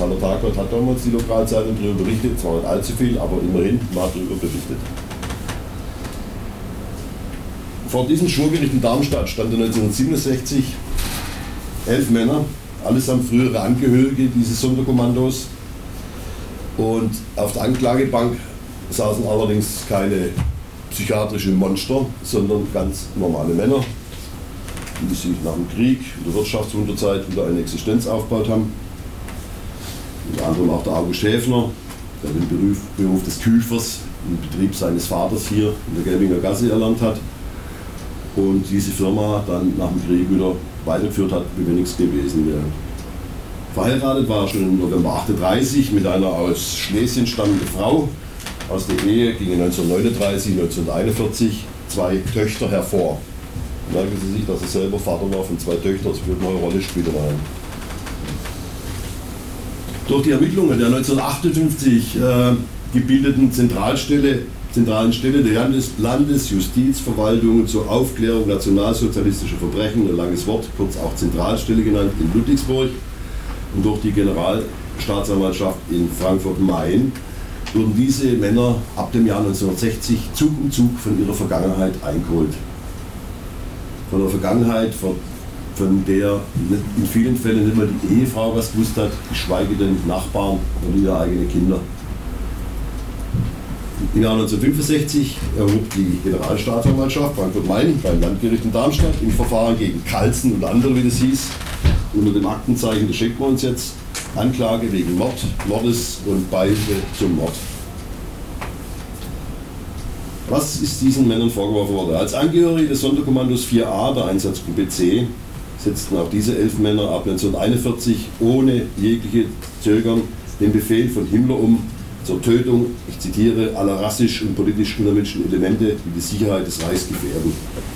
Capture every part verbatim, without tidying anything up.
Haller Tagblatt hat damals die Lokalzeitung darüber berichtet, zwar nicht allzu viel, aber immerhin mal darüber berichtet. Vor diesem Schwurgericht in Darmstadt standen neunzehnhundertsiebenundsechzig elf Männer, allesamt frühere Angehörige dieses Sonderkommandos. Und auf der Anklagebank saßen allerdings keine psychiatrischen Monster, sondern ganz normale Männer, die sich nach dem Krieg, in der Wirtschaftswunderzeit wieder eine Existenz aufgebaut haben. Unter anderem auch der August Häfner, der den Beruf, Beruf des Küfers im Betrieb seines Vaters hier in der Gelbinger Gasse erlernt hat und diese Firma dann nach dem Krieg wieder weitergeführt hat, wie wenn nichts gewesen wäre. Verheiratet war er schon im November achtunddreißig mit einer aus Schlesien stammenden Frau. Aus der Ehe gingen neunzehnhundertneununddreißig, neunzehnhunderteinundvierzig zwei Töchter hervor. Merken Sie sich, dass er selber Vater war von zwei Töchtern, das wird eine Rolle spielen. Durch die Ermittlungen der neunzehnhundertachtundfünfzig äh, gebildeten Zentralstelle, zentralen Stelle der Landes Landesjustizverwaltung zur Aufklärung nationalsozialistischer Verbrechen, ein langes Wort, kurz auch Zentralstelle genannt, in Ludwigsburg, und durch die Generalstaatsanwaltschaft in Frankfurt-Main wurden diese Männer ab dem Jahr neunzehnhundertsechzig Zug um Zug von ihrer Vergangenheit eingeholt. Von der Vergangenheit, von, von der in vielen Fällen nicht mal die Ehefrau was gewusst hat, geschweige denn Nachbarn oder ihre eigenen Kinder. Im Jahr neunzehnhundertfünfundsechzig erhob die Generalstaatsanwaltschaft Frankfurt-Main beim Landgericht in Darmstadt im Verfahren gegen Kalzen und andere, wie das hieß, unter dem Aktenzeichen, das schenken wir uns jetzt, Anklage wegen Mord, Mordes und Beihilfe zum Mord. Was ist diesen Männern vorgeworfen worden? Als Angehörige des Sonderkommandos vier a der Einsatzgruppe C setzten auch diese elf Männer ab neunzehnhunderteinundvierzig ohne jegliche Zögern den Befehl von Himmler um zur Tötung, ich zitiere, aller rassisch und politisch unerwünschten Elemente, die die Sicherheit des Reichs gefährden.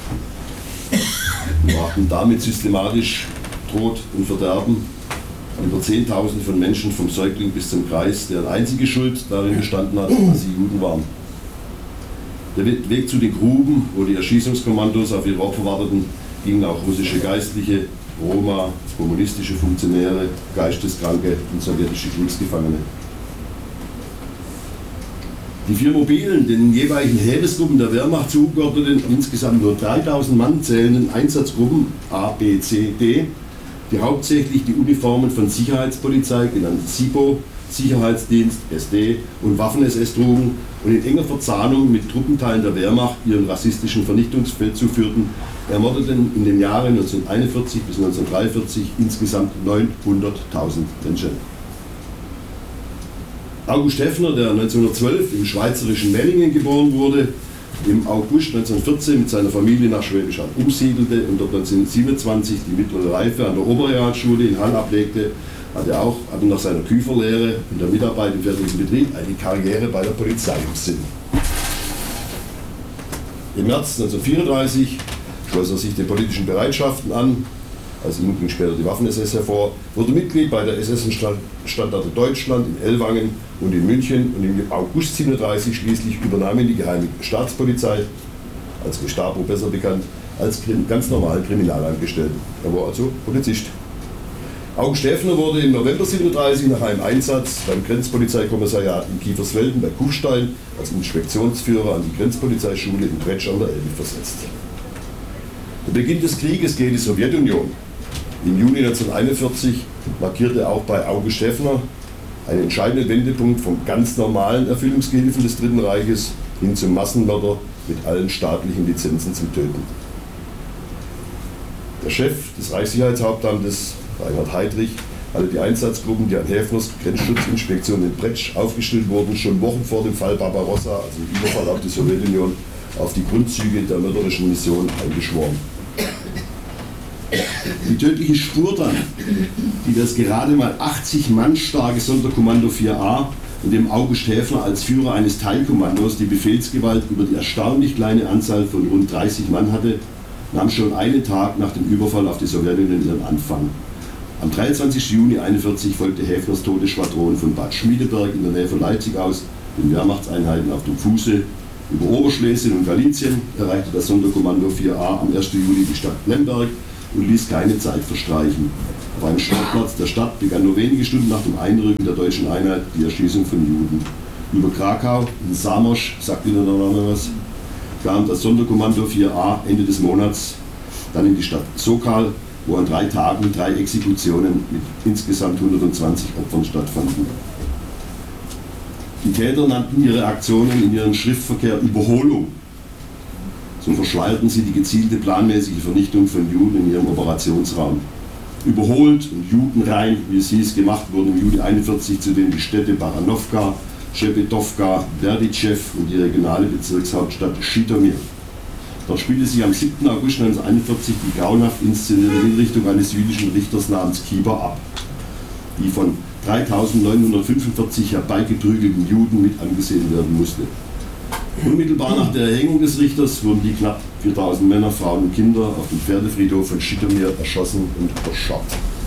Wir brachten damit systematisch Tod und Verderben über Zehntausende von Menschen vom Säugling bis zum Kreis, deren einzige Schuld darin bestanden hat, dass sie Juden waren. Der Weg zu den Gruben, wo die Erschießungskommandos auf ihre Opfer warteten, gingen auch russische Geistliche, Roma, kommunistische Funktionäre, Geisteskranke und sowjetische Kriegsgefangene. Die vier mobilen, den jeweiligen Heeresgruppen der Wehrmacht zugeordneten, insgesamt nur dreitausend Mann zählenden Einsatzgruppen A, B, C, D, die hauptsächlich die Uniformen von Sicherheitspolizei, genannt S I B O, Sicherheitsdienst, S D und Waffen-S S trugen und in enger Verzahnung mit Truppenteilen der Wehrmacht ihren rassistischen Vernichtungsfeldzug führten, ermordeten in den Jahren neunzehnhunderteinundvierzig bis neunzehnhundertdreiundvierzig insgesamt neunhunderttausend Menschen. August Häfner, der neunzehnhundertzwölf im schweizerischen Mellingen geboren wurde, im August neunzehnhundertvierzehn mit seiner Familie nach Schwäbisch Hall umsiedelte und dort neunzehnhundertsiebenundzwanzig die mittlere Reife an der Oberrealschule in Hall ablegte, hatte auch hatte nach seiner Küferlehre und der Mitarbeit im väterlichen Betrieb eine Karriere bei der Polizei im Sinn. Im März neunzehnhundertvierunddreißig schloss er sich den politischen Bereitschaften an, als ihm ging später die Waffen-S S hervor, wurde Mitglied bei der S S-Standarte Deutschland in Ellwangen und in München und im August siebenunddreißig schließlich übernahm ihn die Geheime Staatspolizei, als Gestapo besser bekannt, als ganz normalen Kriminalangestellten. Er war also Polizist. August Häfner wurde im November siebenunddreißig nach einem Einsatz beim Grenzpolizeikommissariat in Kiefersfelden bei Kufstein als Inspektionsführer an die Grenzpolizeischule in Bretsch an der Elbe versetzt. Der Beginn des Krieges gegen die Sowjetunion im Juni neunzehnhunderteinundvierzig markierte auch bei August Häfner einen entscheidenden Wendepunkt vom ganz normalen Erfüllungsgehilfen des Dritten Reiches hin zum Massenmörder mit allen staatlichen Lizenzen zum Töten. Der Chef des Reichssicherheitshauptamtes, Reinhard Heydrich, hatte die Einsatzgruppen, die an Häfners Grenzschutzinspektion in Bretsch aufgestellt wurden, schon Wochen vor dem Fall Barbarossa, also dem Überfall auf die Sowjetunion, auf die Grundzüge der mörderischen Mission eingeschworen. Die tödliche Spur dann, die das gerade mal achtzig Mann starke Sonderkommando vier a und dem August Häfner als Führer eines Teilkommandos die Befehlsgewalt über die erstaunlich kleine Anzahl von rund dreißig Mann hatte, nahm schon einen Tag nach dem Überfall auf die Sowjetunion ihren Anfang. Am dreiundzwanzigsten Juni neunzehnhunderteinundvierzig folgte Häfners Todesschwadron von Bad Schmiedeberg in der Nähe von Leipzig aus den Wehrmachtseinheiten auf dem Fuße. Über Oberschlesien und Galizien erreichte das Sonderkommando vier a am ersten Juli die Stadt Lemberg und ließ keine Zeit verstreichen. Auf einem Sportplatz der Stadt begann nur wenige Stunden nach dem Einrücken der deutschen Einheit die Erschießung von Juden. Über Krakau, in Samosch, sagt Ihnen der Name was, kam das Sonderkommando vier a Ende des Monats dann in die Stadt Sokal, wo an drei Tagen drei Exekutionen mit insgesamt hundertzwanzig Opfern stattfanden. Die Täter nannten ihre Aktionen in ihrem Schriftverkehr Überholung. So verschleierten sie die gezielte planmäßige Vernichtung von Juden in ihrem Operationsraum. Überholt und judenrein, wie es hieß, gemacht wurden im Juli einundvierzig zudem die Städte Baranowka, Schepetowka, Berditschew und die regionale Bezirkshauptstadt Schitomir. Dort spielte sich am siebten August neunzehnhunderteinundvierzig die grauenhaft inszenierte Hinrichtung eines jüdischen Richters namens Kieber ab, die von dreitausendneunhundertfünfundvierzig herbeigeprügelten Juden mit angesehen werden musste. Unmittelbar nach der Erhängung des Richters wurden die knapp viertausend Männer, Frauen und Kinder auf dem Pferdefriedhof von Schitomir erschossen und verscharrt.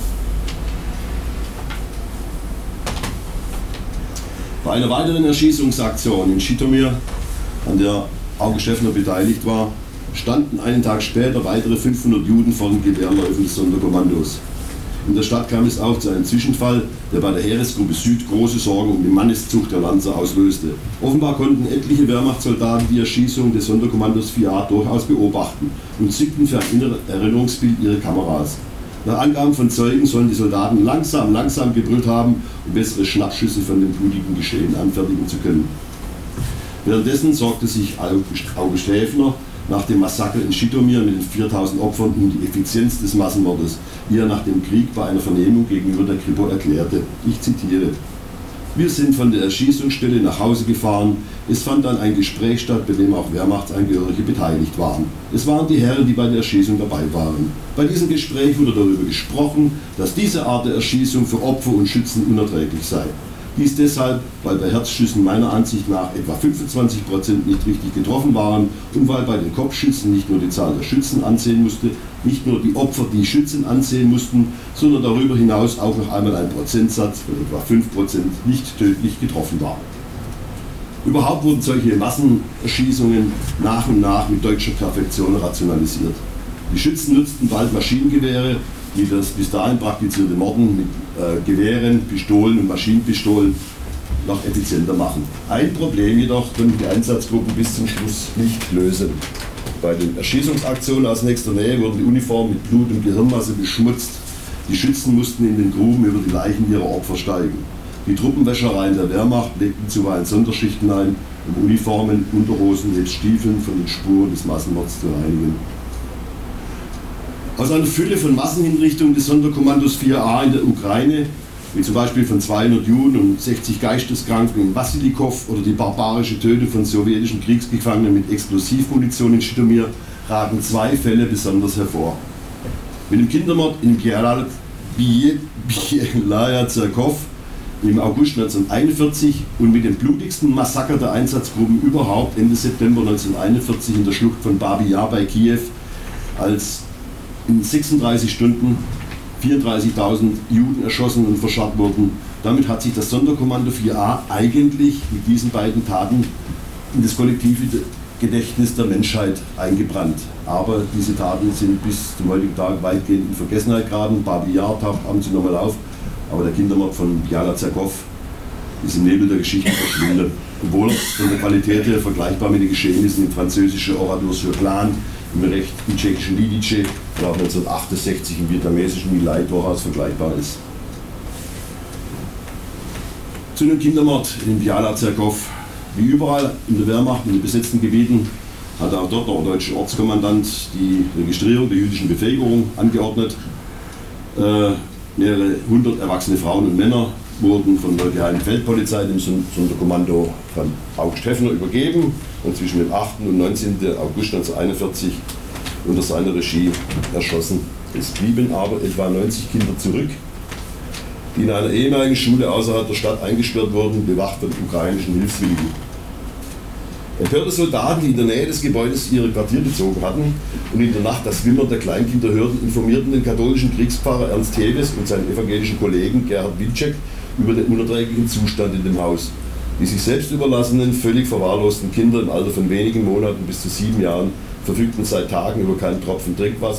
Bei einer weiteren Erschießungsaktion in Schitomir, an der August Schäffner beteiligt war, standen einen Tag später weitere fünfhundert Juden vor den Gewehrläufen des Sonderkommandos. In der Stadt kam es auch zu einem Zwischenfall, der bei der Heeresgruppe Süd große Sorgen um die Manneszucht der Lanzer auslöste. Offenbar konnten etliche Wehrmachtssoldaten die Erschießung des Sonderkommandos vier a durchaus beobachten und zückten für ein Erinnerungsbild ihre Kameras. Nach Angaben von Zeugen sollen die Soldaten langsam, langsam gebrüllt haben, um bessere Schnappschüsse von dem blutigen Geschehen anfertigen zu können. Währenddessen sorgte sich August Schäffner nach dem Massaker in Schitomir mit den viertausend Opfern um die Effizienz des Massenmordes, wie er nach dem Krieg bei einer Vernehmung gegenüber der Kripo erklärte. Ich zitiere: Wir sind von der Erschießungsstelle nach Hause gefahren. Es fand dann ein Gespräch statt, bei dem auch Wehrmachtsangehörige beteiligt waren. Es waren die Herren, die bei der Erschießung dabei waren. Bei diesem Gespräch wurde darüber gesprochen, dass diese Art der Erschießung für Opfer und Schützen unerträglich sei. Dies deshalb, weil bei Herzschüssen meiner Ansicht nach etwa fünfundzwanzig Prozent nicht richtig getroffen waren und weil bei den Kopfschüssen nicht nur die Zahl der Schützen ansehen musste, nicht nur die Opfer die Schützen ansehen mussten, sondern darüber hinaus auch noch einmal ein Prozentsatz von etwa fünf Prozent nicht tödlich getroffen war. Überhaupt wurden solche Massenerschießungen nach und nach mit deutscher Perfektion rationalisiert. Die Schützen nutzten bald Maschinengewehre, die das bis dahin praktizierte Morden mit äh, Gewehren, Pistolen und Maschinenpistolen noch effizienter machen. Ein Problem jedoch konnten die Einsatzgruppen bis zum Schluss nicht lösen. Bei den Erschießungsaktionen aus nächster Nähe wurden die Uniformen mit Blut und Gehirnmasse beschmutzt. Die Schützen mussten in den Gruben über die Leichen ihrer Opfer steigen. Die Truppenwäschereien der Wehrmacht legten zuweilen Sonderschichten ein, um Uniformen, Unterhosen nebst Stiefeln von den Spuren des Massenmords zu reinigen. Aus einer Fülle von Massenhinrichtungen des Sonderkommandos vier a in der Ukraine, wie zum Beispiel von zweihundert Juden und sechzig Geisteskranken in Wassilikow oder die barbarische Tötung von sowjetischen Kriegsgefangenen mit Explosivmunition in Schitomir, ragen zwei Fälle besonders hervor. Mit dem Kindermord in Bielaja Zerkow im August neunzehnhunderteinundvierzig und mit dem blutigsten Massaker der Einsatzgruppen überhaupt Ende September neunzehnhunderteinundvierzig in der Schlucht von Babi Yar bei Kiew, als in sechsunddreißig Stunden vierunddreißigtausend Juden erschossen und verscharrt wurden. Damit hat sich das Sonderkommando vier a eigentlich mit diesen beiden Taten in das kollektive Gedächtnis der Menschheit eingebrannt. Aber diese Taten sind bis zum heutigen Tag weitgehend in Vergessenheit geraten. Babi Yar taucht ab und zu nochmal auf, aber der Kindermord von Biala Zerkow ist im Nebel der Geschichte verschwunden. Obwohl er von der Qualität her vergleichbar mit den Geschehnissen im französischen Oradour sur Glane, im Recht im tschechischen Lidice oder auch neunzehnhundertachtundsechzig im vietnamesischen My Lai durchaus vergleichbar ist. Zu dem Kindermord in Biala Zerkow. Wie überall in der Wehrmacht, in den besetzten Gebieten, hat auch dort der deutsche Ortskommandant die Registrierung der jüdischen Bevölkerung angeordnet. Äh, mehrere hundert erwachsene Frauen und Männer wurden von der Geheimen Feldpolizei, dem Sonderkommando von August Schäffner, übergeben und zwischen dem achten und neunzehnten August neunzehnhunderteinundvierzig unter seiner Regie erschossen. Es blieben aber etwa neunzig Kinder zurück, die in einer ehemaligen Schule außerhalb der Stadt eingesperrt wurden, bewacht von ukrainischen Hilfswilligen. Empörte Soldaten, die in der Nähe des Gebäudes ihre Quartier bezogen hatten und in der Nacht das Wimmern der Kleinkinder hörten, informierten den katholischen Kriegspfarrer Ernst Heves und seinen evangelischen Kollegen Gerhard Wilczek über den unerträglichen Zustand in dem Haus. Die sich selbst überlassenen, völlig verwahrlosten Kinder im Alter von wenigen Monaten bis zu sieben Jahren verfügten seit Tagen über keinen Tropfen Trinkwasser,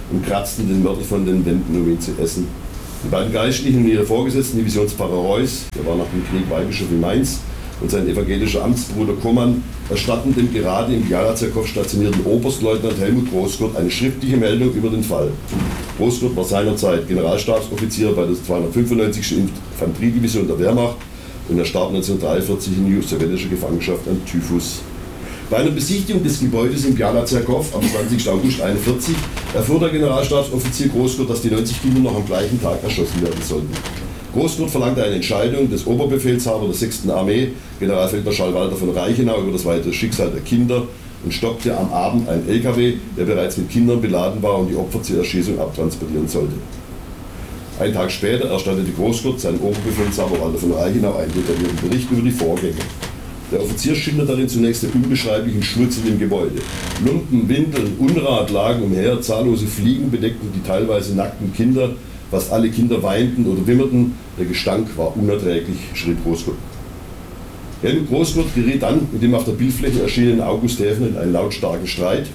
und kratzten den Mörder von den Wänden, um ihn zu essen. Die beiden Geistlichen und ihre Vorgesetzten, Divisionspfarrer Reuss, der war nach dem Krieg Weihbischof in Mainz, und sein evangelischer Amtsbruder Komann erstatten dem gerade im Biala-Zerkow stationierten Oberstleutnant Helmut Großgurt eine schriftliche Meldung über den Fall. Großgurt war seinerzeit Generalstabsoffizier bei der zweihundertfünfundneunzigsten Infanteriedivision der Wehrmacht und er starb neunzehnhundertdreiundvierzig in sowjetischer Gefangenschaft an Typhus. Bei einer Besichtigung des Gebäudes im Biala-Zerkow am zwanzigsten August einundvierzig erfuhr der Generalstabsoffizier Großgurt, dass die neunzig Kinder noch am gleichen Tag erschossen werden sollten. Großgurt verlangte eine Entscheidung des Oberbefehlshabers der sechsten Armee, Generalfeldmarschall Walter von Reichenau, über das weitere Schicksal der Kinder und stoppte am Abend einen L K W, der bereits mit Kindern beladen war und die Opfer zur Erschießung abtransportieren sollte. Einen Tag später erstattete Großgurt seinem Oberbefehlshaber Walter von Reichenau einen detaillierten Bericht über die Vorgänge. Der Offizier schildert darin zunächst den unbeschreiblichen Schmutz in dem Gebäude. Lumpen, Windeln, Unrat lagen umher, zahllose Fliegen bedeckten die teilweise nackten Kinder, fast alle Kinder weinten oder wimmerten, der Gestank war unerträglich, schrieb Großgurt. Helmut Großgurt geriet dann mit dem auf der Bildfläche erschienenen August Häfner in einen lautstarken Streit.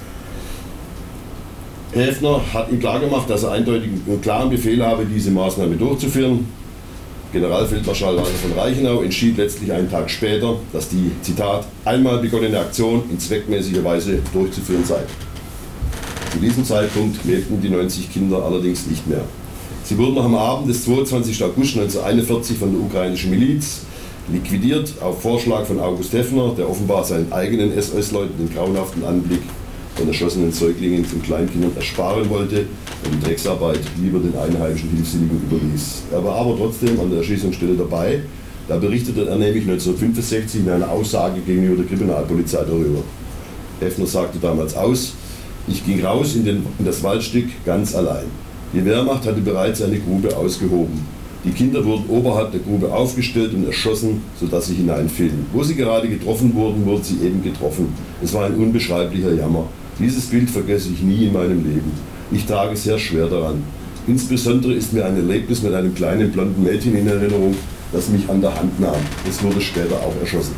Häfner hat ihm klargemacht, dass er eindeutig einen klaren Befehl habe, diese Maßnahme durchzuführen. Generalfeldmarschall Walter von Reichenau entschied letztlich einen Tag später, dass die, Zitat, einmal begonnene Aktion in zweckmäßiger Weise durchzuführen sei. Zu diesem Zeitpunkt lebten die neunzig Kinder allerdings nicht mehr. Sie wurden noch am Abend des zweiundzwanzigsten August neunzehnhunderteinundvierzig von der ukrainischen Miliz liquidiert, auf Vorschlag von August Häfner, der offenbar seinen eigenen S S-Leuten den grauenhaften Anblick von erschossenen Säuglingen und Kleinkindern ersparen wollte und die Drecksarbeit lieber den einheimischen Hilfswilligen überließ. Er war aber trotzdem an der Erschießungsstelle dabei, da berichtete er nämlich neunzehnhundertfünfundsechzig in einer Aussage gegenüber der Kriminalpolizei darüber. Häfner sagte damals aus: Ich ging raus in, den, in das Waldstück ganz allein. Die Wehrmacht hatte bereits eine Grube ausgehoben. Die Kinder wurden oberhalb der Grube aufgestellt und erschossen, sodass sie hineinfielen. Wo sie gerade getroffen wurden, wurden sie eben getroffen. Es war ein unbeschreiblicher Jammer. Dieses Bild vergesse ich nie in meinem Leben. Ich trage sehr schwer daran. Insbesondere ist mir ein Erlebnis mit einem kleinen blonden Mädchen in Erinnerung, das mich an der Hand nahm. Es wurde später auch erschossen.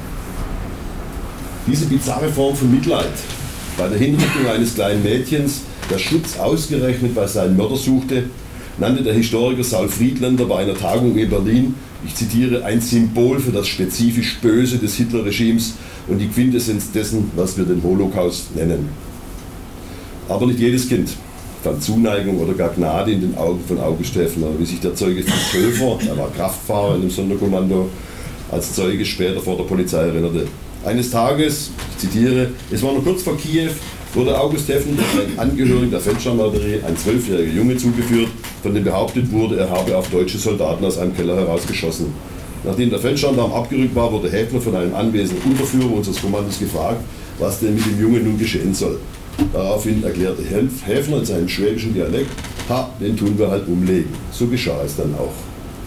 Diese bizarre Form von Mitleid bei der Hinrichtung eines kleinen Mädchens, das Schutz ausgerechnet bei seinem Mörder suchte, nannte der Historiker Saul Friedländer bei einer Tagung in Berlin, ich zitiere, ein Symbol für das spezifisch Böse des Hitlerregimes und die Quintessenz dessen, was wir den Holocaust nennen. Aber nicht jedes Kind fand Zuneigung oder gar Gnade in den Augen von August Häfner, wie sich der Zeuge Fritz Höfer, er war Kraftfahrer in dem Sonderkommando, als Zeuge später vor der Polizei erinnerte. Eines Tages, ich zitiere, es war noch kurz vor Kiew, wurde August Häfner durch einen Angehörigen der Feldgendarmerie, ein zwölfjähriger Junge, zugeführt, von dem behauptet wurde, er habe auf deutsche Soldaten aus einem Keller herausgeschossen. Nachdem der Feldgendarm abgerückt war, wurde Häfner von einem anwesenden Unterführer unseres Kommandos gefragt, was denn mit dem Jungen nun geschehen soll. Daraufhin erklärte Häfner in seinem schwäbischen Dialekt, ha, den tun wir halt umlegen. So geschah es dann auch.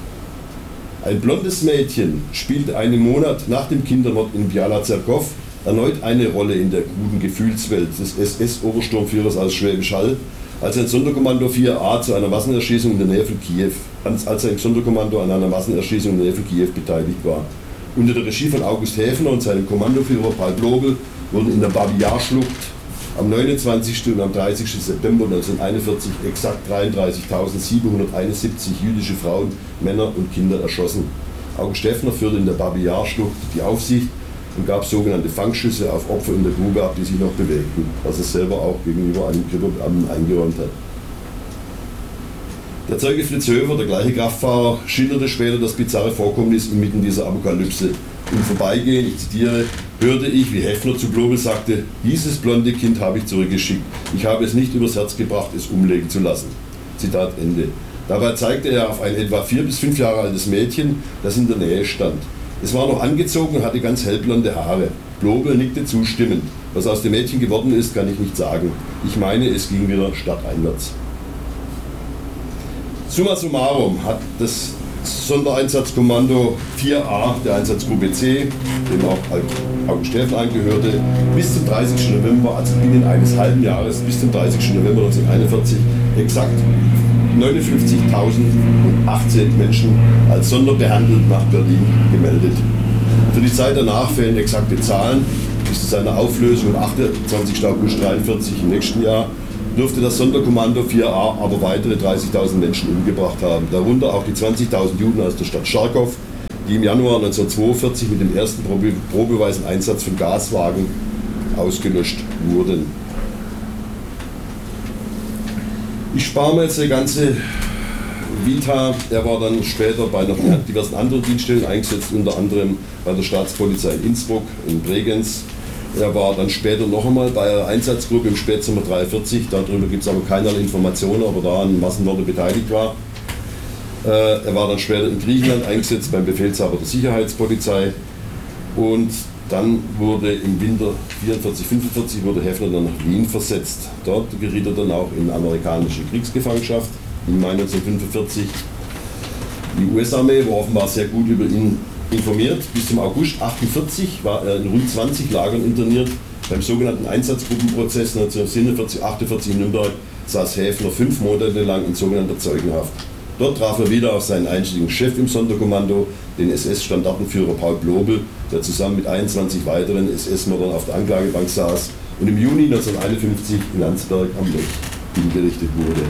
Ein blondes Mädchen spielte einen Monat nach dem Kindermord in Biala-Zerkow erneut eine Rolle in der kruden Gefühlswelt des S S-Obersturmführers aus Schwäbisch Hall, als ein Sonderkommando vier a zu einer Massenerschießung in der Nähe von Kiew, als ein Sonderkommando an einer Massenerschießung in der Nähe von Kiew beteiligt war. Unter der Regie von August Häfner und seinem Kommandoführer Paul Blobel wurden in der Babi-Yar-Schlucht am neunundzwanzigsten und am dreißigsten September neunzehnhunderteinundvierzig exakt dreiunddreißigtausendsiebenhunderteinundsiebzig jüdische Frauen, Männer und Kinder erschossen. August Häfner führte in der Babi-Yar-Schlucht die Aufsicht und gab sogenannte Fangschüsse auf Opfer in der Grube ab, die sich noch bewegten, was er selber auch gegenüber einem Kripo-Beamten eingeräumt hat. Der Zeuge Fritz Höfer, der gleiche Kraftfahrer, schilderte später das bizarre Vorkommnis inmitten dieser Apokalypse. Im Vorbeigehen, ich zitiere, hörte ich, wie Häfner zu Blobel sagte, dieses blonde Kind habe ich zurückgeschickt. Ich habe es nicht übers Herz gebracht, es umlegen zu lassen. Zitat Ende. Dabei zeigte er auf ein etwa vier bis fünf Jahre altes Mädchen, das in der Nähe stand. Es war noch angezogen und hatte ganz hellblonde Haare. Blobel nickte zustimmend. Was aus dem Mädchen geworden ist, kann ich nicht sagen. Ich meine, es ging wieder stadteinwärts. Summa summarum hat das Sondereinsatzkommando vier a der Einsatzgruppe C, dem auch August Häfner angehörte, bis zum dreißigsten November, also binnen eines halben Jahres, bis zum dreißigsten November neunzehnhunderteinundvierzig, exakt neunundfünfzigtausendachtzehn Menschen als sonderbehandelt nach Berlin gemeldet. Für die Zeit danach fehlen exakte Zahlen. Bis zu seiner Auflösung am achtundzwanzigsten August neunzehnhundertdreiundvierzig im nächsten Jahr dürfte das Sonderkommando vier a aber weitere dreißigtausend Menschen umgebracht haben, darunter auch die zwanzigtausend Juden aus der Stadt Charkow, die im Januar neunzehnhundertzweiundvierzig mit dem ersten probe probeweisen Einsatz von Gaswagen ausgelöscht wurden. Ich spare mir jetzt die ganze Vita. Er war dann später bei noch diversen anderen Dienststellen eingesetzt, unter anderem bei der Staatspolizei in Innsbruck, in Bregenz. Er war dann später noch einmal bei einer Einsatzgruppe im Spätsommer dreiundvierzig, darüber gibt es aber keinerlei Informationen, aber da an Massenmorde beteiligt war. Äh, er war dann später in Griechenland eingesetzt beim Befehlshaber der Sicherheitspolizei und dann wurde im Winter vierundvierzig fünfundvierzig wurde Häfner dann nach Wien versetzt. Dort geriet er dann auch in amerikanische Kriegsgefangenschaft im Mai neunzehnhundertfünfundvierzig. Die U S-Armee war offenbar sehr gut über ihn informiert. Bis zum August achtundvierzig war er in rund zwanzig Lagern interniert. Beim sogenannten Einsatzgruppenprozess neunzehnhundertsiebenundvierzig achtundvierzig in Nürnberg saß Häfner fünf Monate lang in sogenannter Zeugenhaft. Dort traf er wieder auf seinen einstigen Chef im Sonderkommando, den S S-Standartenführer Paul Blobel, der zusammen mit einundzwanzig weiteren S S-Mördern auf der Anklagebank saß und im Juni neunzehnhunderteinundfünfzig in Landsberg am Lech hingerichtet wurde.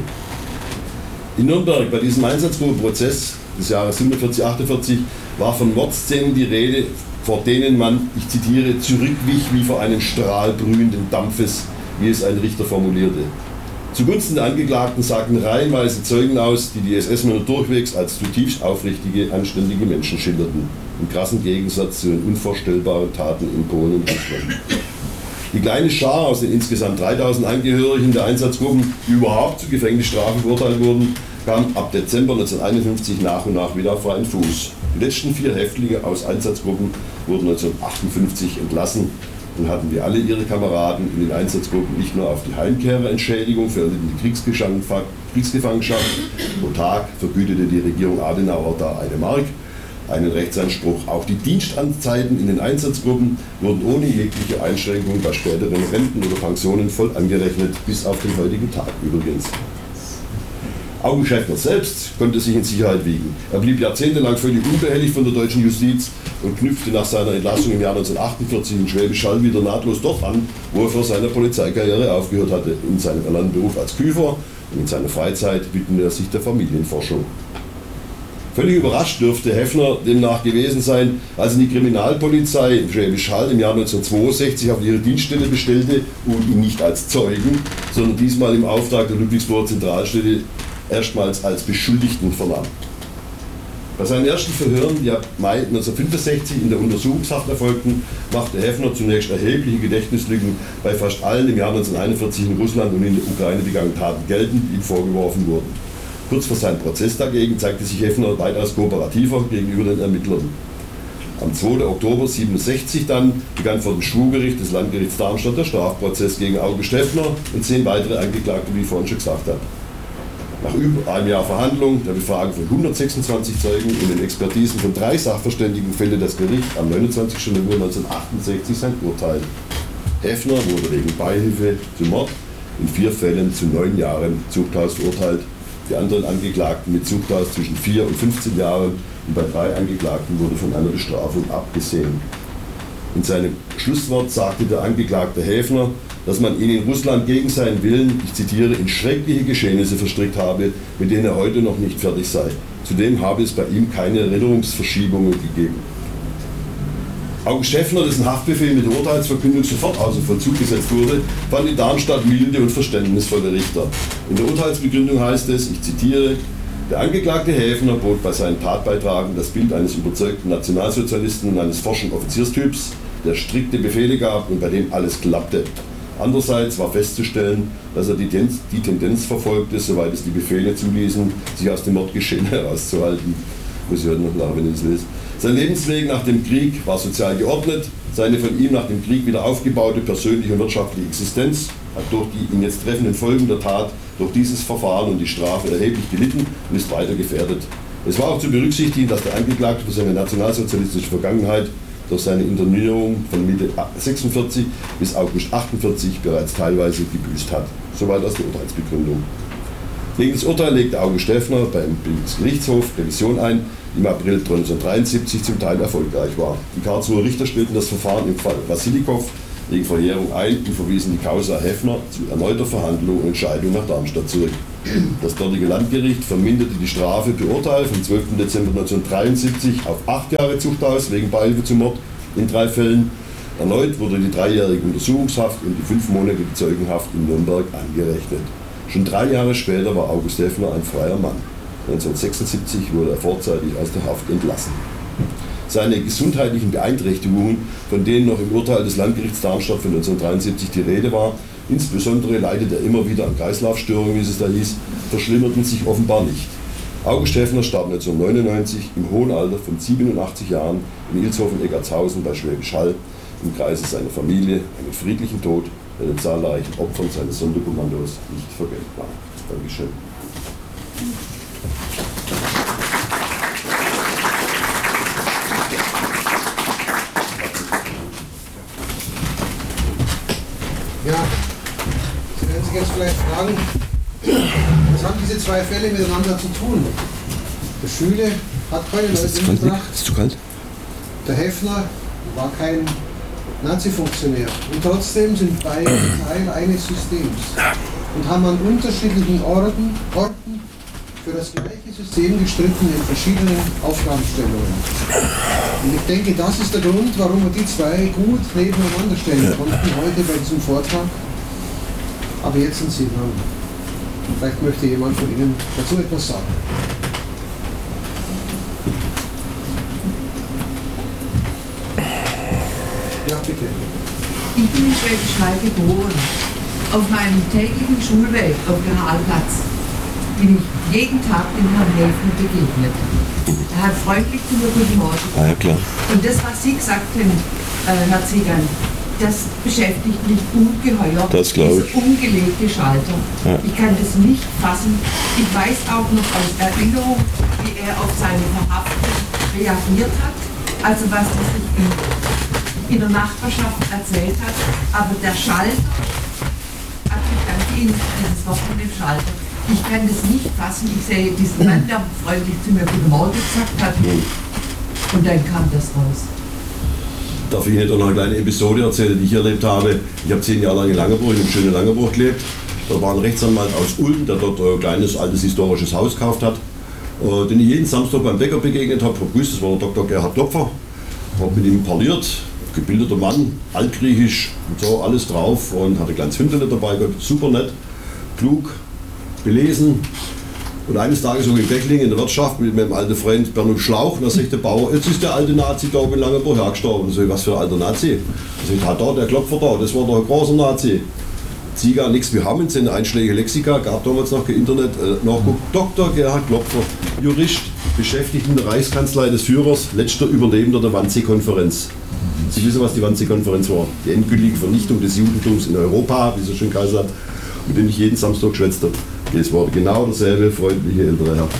In Nürnberg bei diesem Einsatzgruppenprozess des Jahres siebenundvierzig achtundvierzig war von Mordszenen die Rede, vor denen man, ich zitiere, zurückwich wie vor einem Strahl brühenden Dampfes, wie es ein Richter formulierte. Zugunsten der Angeklagten sagten reihenweise Zeugen aus, die die S S-Männer durchwegs als zutiefst aufrichtige, anständige Menschen schilderten, im krassen Gegensatz zu den unvorstellbaren Taten in Polen und Russland. Die kleine Schar aus den insgesamt dreitausend Angehörigen der Einsatzgruppen, die überhaupt zu Gefängnisstrafen verurteilt wurden, kam ab Dezember neunzehnhunderteinundfünfzig nach und nach wieder auf freien Fuß. Die letzten vier Häftlinge aus Einsatzgruppen wurden neunzehnhundertachtundfünfzig entlassen und hatten wie alle ihre Kameraden in den Einsatzgruppen nicht nur auf die Heimkehrerentschädigung für die Kriegsgefangenschaft pro Tag vergütete die Regierung Adenauer da eine Mark, einen Rechtsanspruch. Auch die Dienstanzeiten in den Einsatzgruppen wurden ohne jegliche Einschränkung bei späteren Renten oder Pensionen voll angerechnet, bis auf den heutigen Tag übrigens. August Häfner selbst konnte sich in Sicherheit wiegen. Er blieb jahrzehntelang völlig unbehelligt von der deutschen Justiz und knüpfte nach seiner Entlassung im Jahr neunzehnhundertachtundvierzig in Schwäbisch Hall wieder nahtlos dort an, wo er vor seiner Polizeikarriere aufgehört hatte. In seinem erlernten Beruf als Küfer und in seiner Freizeit widmete er sich der Familienforschung. Völlig überrascht dürfte Häfner demnach gewesen sein, als ihn die Kriminalpolizei in Schwäbisch Hall im Jahr neunzehnhundertzweiundsechzig auf ihre Dienststelle bestellte und ihn nicht als Zeugen, sondern diesmal im Auftrag der Ludwigsburger Zentralstelle erstmals als Beschuldigten vernahm. Bei seinen ersten Verhören, die ab Mai neunzehnhundertfünfundsechzig in der Untersuchungshaft erfolgten, machte Häfner zunächst erhebliche Gedächtnislücken bei fast allen im Jahr neunzehnhunderteinundvierzig in Russland und in der Ukraine begangenen Taten geltend, die ihm vorgeworfen wurden. Kurz vor seinem Prozess dagegen zeigte sich Häfner weitaus kooperativer gegenüber den Ermittlern. Am zweiten Oktober neunzehnhundertsiebenundsechzig dann begann vor dem Schwurgericht des Landgerichts Darmstadt der Strafprozess gegen August Häfner und zehn weitere Angeklagte, wie ich vorhin schon gesagt habe. Nach über einem Jahr Verhandlung, der Befragung von hundertsechsundzwanzig Zeugen und den Expertisen von drei Sachverständigen fällte das Gericht am neunundzwanzigsten November neunzehnhundertachtundsechzig sein Urteil. Häfner wurde wegen Beihilfe zum Mord in vier Fällen zu neun Jahren Zuchthaus verurteilt. Die anderen Angeklagten mit Zuchthaus zwischen vier und fünfzehn Jahren und bei drei Angeklagten wurde von einer Bestrafung abgesehen. In seinem Schlusswort sagte der Angeklagte Häfner, dass man ihn in Russland gegen seinen Willen, ich zitiere, in schreckliche Geschehnisse verstrickt habe, mit denen er heute noch nicht fertig sei. Zudem habe es bei ihm keine Erinnerungsverschiebungen gegeben. August Häfner, dessen Haftbefehl mit der Urteilsverkündung sofort außer Vollzug gesetzt wurde, fand in Darmstadt milde und verständnisvolle Richter. In der Urteilsbegründung heißt es, ich zitiere, der Angeklagte Häfner bot bei seinen Tatbeitragen das Bild eines überzeugten Nationalsozialisten und eines forschen Offizierstyps, der strikte Befehle gab und bei dem alles klappte. Andererseits war festzustellen, dass er die Tendenz, die Tendenz verfolgte, soweit es die Befehle zuließen, sich aus dem Mordgeschehen herauszuhalten. Muss ich heute noch nach, wenn ich es lese. Sein Lebensweg nach dem Krieg war sozial geordnet. Seine von ihm nach dem Krieg wieder aufgebaute persönliche und wirtschaftliche Existenz hat durch die ihn jetzt treffenden Folgen der Tat, durch dieses Verfahren und die Strafe erheblich gelitten und ist weiter gefährdet. Es war auch zu berücksichtigen, dass der Angeklagte für seine nationalsozialistische Vergangenheit durch seine Internierung von Mitte sechsundvierzig bis August achtundvierzig bereits teilweise gebüßt hat. Soweit aus der Urteilsbegründung. Gegen das Urteil legte August Häfner beim Bundesgerichtshof Revision ein, die im April neunzehnhundertdreiundsiebzig zum Teil erfolgreich war. Die Karlsruher Richter stellten das Verfahren im Fall Wassilikow wegen Verjährung ein und verwiesen die Causa Heffner zu erneuter Verhandlung und Entscheidung nach Darmstadt zurück. Das dortige Landgericht verminderte die Strafe per Urteil vom zwölften Dezember neunzehnhundertdreiundsiebzig auf acht Jahre Zuchthaus wegen Beihilfe zum Mord in drei Fällen. Erneut wurde die dreijährige Untersuchungshaft und die fünfmonatige Zeugenhaft in Nürnberg angerechnet. Schon drei Jahre später war August Heffner ein freier Mann. neunzehnhundertsechsundsiebzig wurde er vorzeitig aus der Haft entlassen. Seine gesundheitlichen Beeinträchtigungen, von denen noch im Urteil des Landgerichts Darmstadt von neunzehnhundertdreiundsiebzig die Rede war, insbesondere leidet er immer wieder an Kreislaufstörungen, wie es da hieß, verschlimmerten sich offenbar nicht. August Heffner starb neunzehnhundertneunundneunzig im hohen Alter von siebenundachtzig Jahren in Ilshofen-Eggertshausen bei Schwäbisch Hall im Kreise seiner Familie, einen friedlichen Tod, der den zahlreichen Opfern seines Sonderkommandos nicht vergeltbar. Dankeschön. Ja, Sie werden sich jetzt vielleicht fragen, was haben diese zwei Fälle miteinander zu tun? Der Schüle hat keine Leute umgebracht. Ist zu kalt? Der Heffner war kein Nazi-Funktionär. Und trotzdem sind beide Teil eines Systems und haben an unterschiedlichen Orten, Orten für das gleiche System gestritten in verschiedenen Aufgabenstellungen. Und ich denke, das ist der Grund, warum wir die zwei gut nebeneinander stellen konnten heute bei diesem Vortrag. Aber jetzt sind Sie dran. Vielleicht möchte jemand von Ihnen dazu etwas sagen. Ja, bitte. Ich bin in Schwäbisch Hall geboren. Auf meinem täglichen Schulweg auf dem Hallplatz bin ich jeden Tag dem Herrn Heffner begegnet. Er hat freundlich zu mir guten Morgen gesagt. Ah, ja, klar. Und das, was Sie gesagt haben, äh, Herr Ziegern, das beschäftigt mich ungeheuer. Das glaube ich. Dieser umgelegte Schalter. Ja. Ich kann das nicht fassen. Ich weiß auch noch aus Erinnerung, wie er auf seine Verhaftung reagiert hat. Also was er sich in, in der Nachbarschaft erzählt hat. Aber der Schalter, also ich danke Ihnen für dieses Wort mit dem Schalter. Ich kann das nicht fassen. Ich sehe diesen Mann, der freundlich zu mir guten Morgen gesagt hat. Und dann kam das raus. Darf ich Ihnen noch eine kleine Episode erzählen, die ich erlebt habe? Ich habe zehn Jahre lang in Langerburg, in schönen Langerburg gelebt. Da war ein Rechtsanwalt aus Ulm, der dort ein kleines, altes, historisches Haus gekauft hat, äh, den ich jeden Samstag beim Bäcker begegnet habe. Vergrüßt, das war der Doktor Gerhard Klopfer. Habe mit ihm parliert, gebildeter Mann, altgriechisch und so, alles drauf und hatte ein kleines Hündchen dabei gehabt, super nett, klug, belesen. Und eines Tages so in Beckling in der Wirtschaft mit meinem alten Freund Bernhard Schlauch, und da sagt der Bauer, jetzt ist der alte Nazi da oben in Langerburg hergestorben. Und so, was für ein alter Nazi? Da sagt er, da, der Klopfer da, das war doch ein großer Nazi. Ziga, nichts, wir haben in seine Einschläge Lexika, gab damals noch kein Internet, äh, nachguckt, Doktor Gerhard Klopfer, Jurist, beschäftigt in der Reichskanzlei des Führers, letzter Überlebender der Wannsee-Konferenz. Sie wissen, was die Wannsee-Konferenz war? Die endgültige Vernichtung des Judentums in Europa, wie so schön geheißen hat, mit dem ich jeden Samstag geschwätzt habe. Es war genau derselbe freundliche ältere Herr.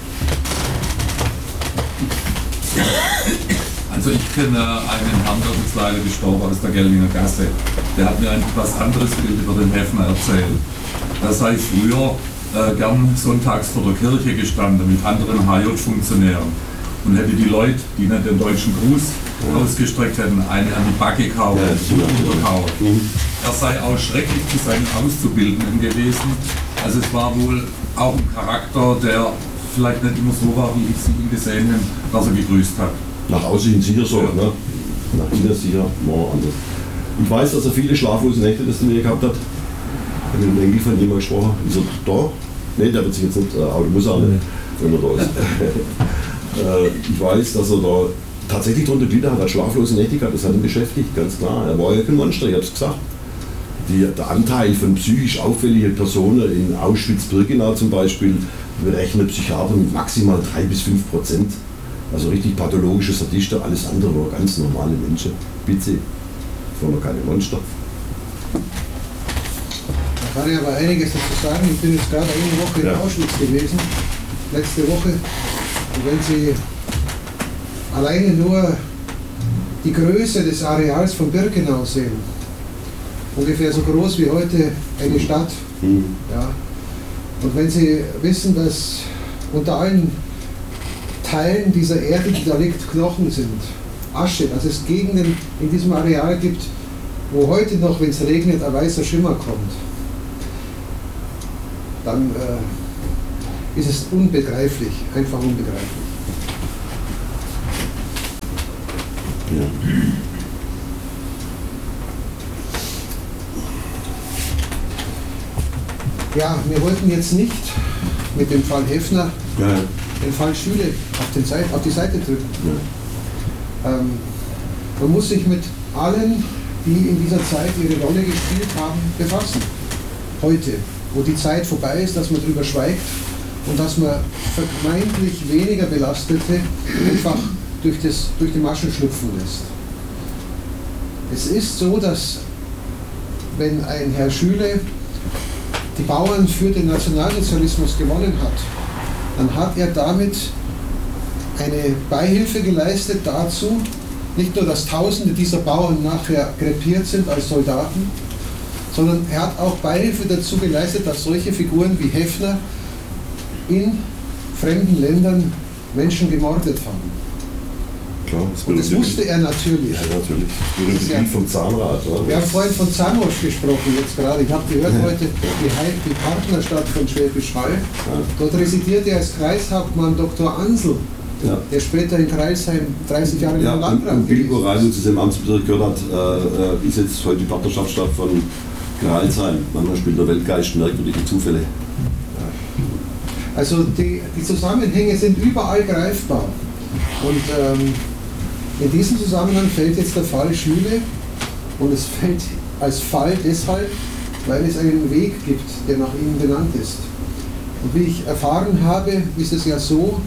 Also ich kenne einen Herrn, der ist leider gestorben aus der Gellinger Gasse. Der hat mir ein etwas anderes Bild über den Heffner erzählt. Da sei früher äh, gern sonntags vor der Kirche gestanden mit anderen H J-Funktionären und hätte die Leute, die nicht den deutschen Gruß ja. ausgestreckt hätten, eine an die Backe gehauen, ja, mhm. Er sei auch schrecklich zu seinen Auszubildenden gewesen. Also es war wohl auch ein Charakter, der vielleicht nicht immer so war, wie ich sie ihn gesehen habe, dass er gegrüßt hat. Nach außen hin sicher so, ja. ne? Nach innen sicher noch anders. Ich weiß, dass er viele schlaflose Nächte das mir gehabt hat. Ich habe mit dem Enkel von jemandem gesprochen. Ist er da? Ne, der wird sich jetzt nicht, äh, aber muss er nicht, wenn er da ist. äh, ich weiß, dass er da tatsächlich drunter gelitten hat, hat schlaflose Nächte gehabt, das hat ihn beschäftigt, ganz klar. Er war ja kein Monster, ich habe es gesagt. Die, der Anteil von psychisch auffälligen Personen in Auschwitz-Birkenau zum Beispiel berechnet Psychiater mit maximal drei bis fünf Prozent. Also richtig pathologische Sadisten, alles andere war ganz normale Menschen. Bitte, das waren noch keine Monster. Da kann ich aber einiges dazu sagen. Ich bin jetzt gerade eine Woche in ja. Auschwitz gewesen, letzte Woche. Und wenn Sie alleine nur die Größe des Areals von Birkenau sehen, ungefähr so groß wie heute eine Stadt. Mhm. Ja. Und wenn Sie wissen, dass unter allen Teilen dieser Erde, die da liegt, Knochen sind, Asche, dass es Gegenden in diesem Areal gibt, wo heute noch, wenn es regnet, ein weißer Schimmer kommt, dann äh, ist es unbegreiflich, einfach unbegreiflich. Ja. Ja, wir wollten jetzt nicht mit dem Fall Heffner Ja. den Fall Schüle auf, den Seite, auf die Seite drücken. Ja. Ähm, man muss sich mit allen, die in dieser Zeit ihre Rolle gespielt haben, befassen. Heute, wo die Zeit vorbei ist, dass man darüber schweigt und dass man vermeintlich weniger Belastete einfach durch, das, durch die Maschen schlüpfen lässt. Es ist so, dass wenn ein Herr Schüle die Bauern für den Nationalsozialismus gewonnen hat, dann hat er damit eine Beihilfe geleistet dazu, nicht nur, dass Tausende dieser Bauern nachher krepiert sind als Soldaten, sondern er hat auch Beihilfe dazu geleistet, dass solche Figuren wie Heffner in fremden Ländern Menschen gemordet haben. Klar, das Und das wusste er natürlich. Ja, natürlich. Das berühmte Bild vom Zahnrad. Oder? Wir haben vorhin von Zahnwurst gesprochen jetzt gerade. Ich habe gehört heute die, Heil die Partnerstadt von Schwäbisch Hall. Ja. Dort residierte als Kreishauptmann Doktor Ansel, Ja. der später in Kreisheim dreißig Jahre Ja, im Landrat und Bill gewesen ist. Reisung zu seinem Amtsbezirk gehört hat, äh, ist jetzt heute die Partnerschaftsstadt von Greilsheim. Manchmal spielt der Weltgeist merkwürdige Zufälle. Also die, die Zusammenhänge sind überall greifbar. Und ähm, in diesem Zusammenhang fällt jetzt der Fall Schüle, und es fällt als Fall deshalb, weil es einen Weg gibt, der nach ihm benannt ist. Und wie ich erfahren habe, ist es ja so,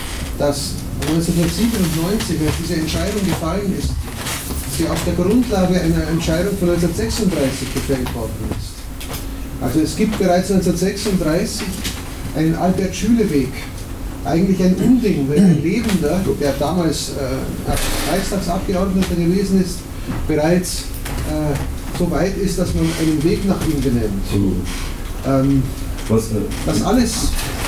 dass neunzehnhundertsiebenundneunzig, als diese Entscheidung gefallen ist, sie auf der Grundlage einer Entscheidung von neunzehnhundertsechsunddreißig gefällt worden ist. Also es gibt bereits neunzehnhundertsechsunddreißig einen Albert-Schüle-Weg. Eigentlich ein Unding, wenn ein Lebender, der damals äh, Reichstagsabgeordneter gewesen ist, bereits äh, so weit ist, dass man einen Weg nach ihm benennt. Mhm. Ähm, Was, äh, das alles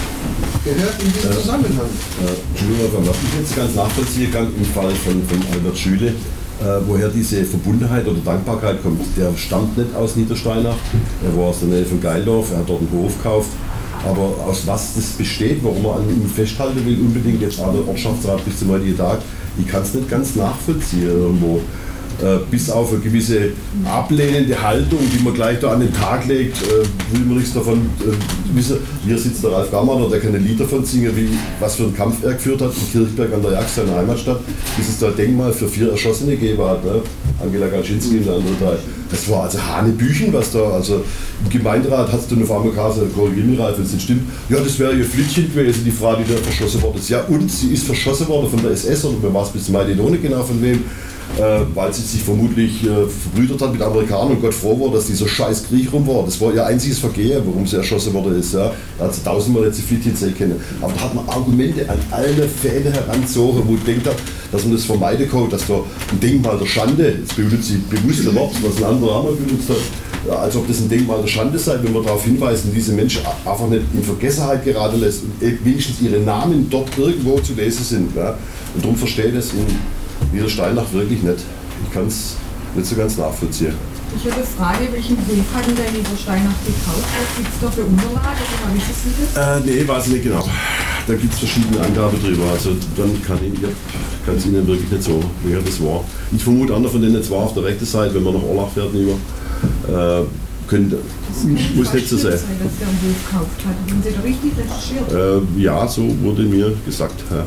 gehört in diesen Ja. Zusammenhang. Äh, Entschuldigung, was ich jetzt ganz nachvollziehen kann im Fall von, von Albert Schüle, äh, woher diese Verbundenheit oder Dankbarkeit kommt. Der stammt nicht aus Niedersteinach, er war aus der Nähe von Geildorf, er hat dort einen Hof gekauft. Aber aus was das besteht, warum man an ihm festhalten will, unbedingt jetzt auch der Ortschaftsrat bis zum heutigen Tag, ich kann es nicht ganz nachvollziehen irgendwo. Äh, bis auf eine gewisse ablehnende Haltung, die man gleich da an den Tag legt, äh, will man nichts davon äh, wissen. Hier sitzt der Ralf Gammerner, der kann ein Lied davon singen, wie, was für einen Kampf er geführt hat in Kirchberg an der Jagd, seiner Heimatstadt, bis es da ein Denkmal für vier Erschossene gegeben hat. Ne? Angela Gaczynski und der andere Teil. Das war also Hanebüchen, was da, also im Gemeinderat hast du eine Pharmakase, korrigiere mich, Ralf, wenn es nicht stimmt. Ja, das wäre ihr Flittchen gewesen, die Frau, die da verschossen worden ist. Ja, und sie ist verschossen worden von der S S, oder mir war es bis zum Heide ohne genau von wem. Äh, weil sie sich vermutlich äh, verbrüdert hat mit Amerikanern und Gott froh war, dass dieser scheiß Krieg rum war. Das war ihr einziges Vergehen, warum sie erschossen worden ist. Ja. Da hat sie tausendmal jetzt die Flittchen kennen. Aber da hat man Argumente an alle Fäden herangezogen, wo ich denke, dass man das vermeiden kann, dass da ein Denkmal der Schande, das benutzt sie bewusste Wort, was ein anderer auch mal benutzt hat, ja, als ob das ein Denkmal der Schande sei, wenn man darauf hinweist und diese Menschen einfach nicht in Vergessenheit geraten lässt und wenigstens ihre Namen dort irgendwo zu lesen sind. Ja. Und darum verstehe ich das in Niedersteinach wirklich nicht. Ich kann es nicht so ganz nachvollziehen. Ich habe eine Frage, welchen Hof hat denn der Niedersteinach gekauft? Was gibt es da für Unterlagen? Oder wissen Sie das? Äh, nee, weiß ich nicht genau. Da gibt es verschiedene Angaben drüber. Also dann kann ich kann es Ihnen wirklich nicht sagen, wer das war. Ich vermute, einer von denen zwar auf der rechten Seite, wenn man nach Orlach fährt, nicht mehr. Äh, könnte, muss nicht so sein. Dass der einen Hof gekauft hat. Haben Sie da richtig recherchiert? Äh, ja, so wurde mir gesagt. Ja.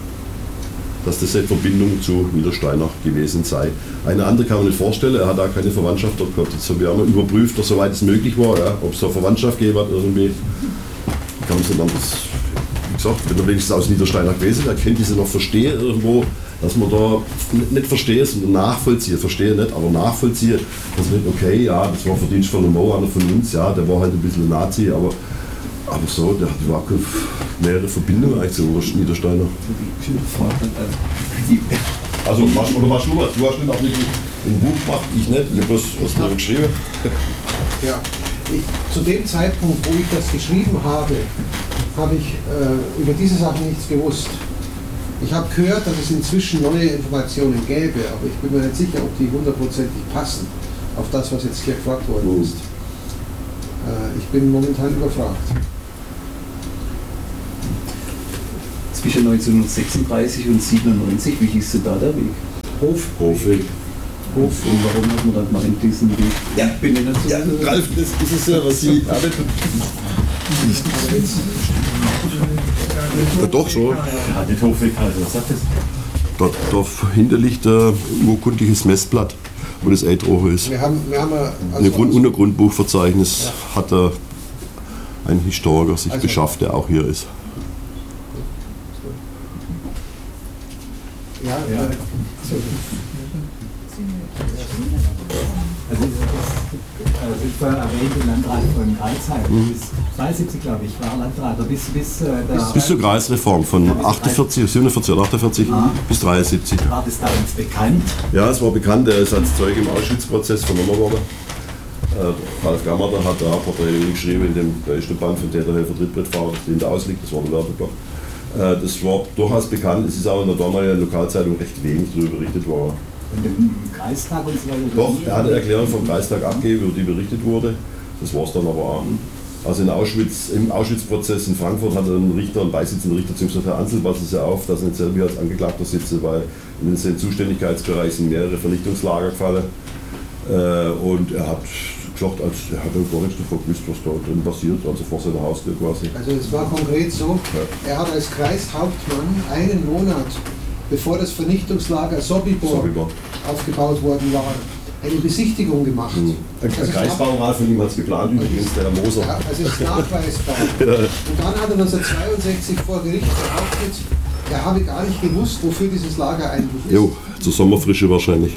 Dass das eine Verbindung zu Niedersteinach gewesen sei. Eine andere kann man nicht vorstellen, er hat auch keine Verwandtschaft dort gehabt. Jetzt haben wir auch mal überprüft, dass soweit es möglich war, ja, ob es da Verwandtschaft gegeben hat irgendwie. Kann man dann das, wie gesagt, wenn er wenigstens aus Niedersteinach gewesen ist, er kennt diese noch verstehen irgendwo, dass man da nicht, nicht verstehe, sondern nachvollziehe, verstehe nicht, aber nachvollziehe, dass man nicht, okay, ja, das war Verdienst von einem Mo, einer von uns, ja, der war halt ein bisschen ein Nazi, aber Aber so, der hat überhaupt keine nähere Verbindung eigentlich zu Niedersteiner. Also, was, oder was du was? Du hast nicht auch nicht ein Buch gemacht, ich nicht, ich habe bloß was da geschrieben. Ja, ich, zu dem Zeitpunkt, wo ich das geschrieben habe, habe ich äh, über diese Sachen nichts gewusst. Ich habe gehört, dass es inzwischen neue Informationen gäbe, aber ich bin mir nicht sicher, ob die hundertprozentig passen. auf das, was jetzt hier gefragt worden ist. Äh, ich bin momentan überfragt. Zwischen neunzehnhundertsechsunddreißig und siebenundneunzig, wie hieß denn da der Weg? Hof. Hofweg. Hof. Und warum hat man dann gemeint, diesen Weg Ja. benennen zu Ja, müssen? Ralf, das ist es ja, was Sie alle. Ja, doch so. Ja, nicht Hofweg halt, was sagt das? Dort, dahinter liegt ein urkundliches Messblatt, wo das Eidroche ist. Wir haben, wir haben ja, Ein also, Grund Untergrundbuchverzeichnis hat er ein Historiker sich Also- beschafft, der auch hier ist. ja, Ja. äh, so. Also das ist vorher erwähnte Landrat von Greifsheim, bis zweiundsiebzig glaube ich, war Landrat, bis, bis, äh, der, Bis zur Kreisreform von achtundvierzig, siebenundvierzig oder achtundvierzig bis dreiundsiebzig. war das damals bekannt. Ja, es war bekannt, er ist als Zeuge im Auschwitz-Prozess vernommen worden. Äh, Ralf Gammerter hat da Porträts geschrieben in dem ersten Band von Täterhelfer Trittbrettfahrer, das hinter ausliegt, das war der Werbeblock. Äh, das war durchaus bekannt, es ist auch in der damaligen Lokalzeitung recht wenig darüber berichtet worden. Und im Kreistag und so weiter. Doch, er hat eine Erklärung vom Kreistag abgegeben, über die berichtet wurde. Das war es dann aber auch. Also in Auschwitz, im Auschwitz-Prozess in Frankfurt hat ein Richter, ein beisitzender Richter zu ihm gesagt, Herr Ansel, passen Sie auf, dass Sie nicht selber als Angeklagter sitzen, weil in den Zuständigkeitsbereich sind mehrere Vernichtungslager gefallen. Äh, und er hat gesagt, als, er hat gar nichts davon gewusst, was da drin passiert, also vor seiner Haustür quasi. Also es war konkret so, er hat als Kreishauptmann einen Monat, bevor das Vernichtungslager Sobibor, Sobibor. aufgebaut worden war, eine Besichtigung gemacht. Ein Also es Kreisbaurat von ihm hat es geplant, übrigens der Herr Ja, Moser. also es ist nachweisbar. Und dann hat er neunzehnhundertzweiundsechzig vor Gericht behauptet, er habe gar nicht gewusst, wofür dieses Lager eigentlich ist. Jo, zur Sommerfrische wahrscheinlich.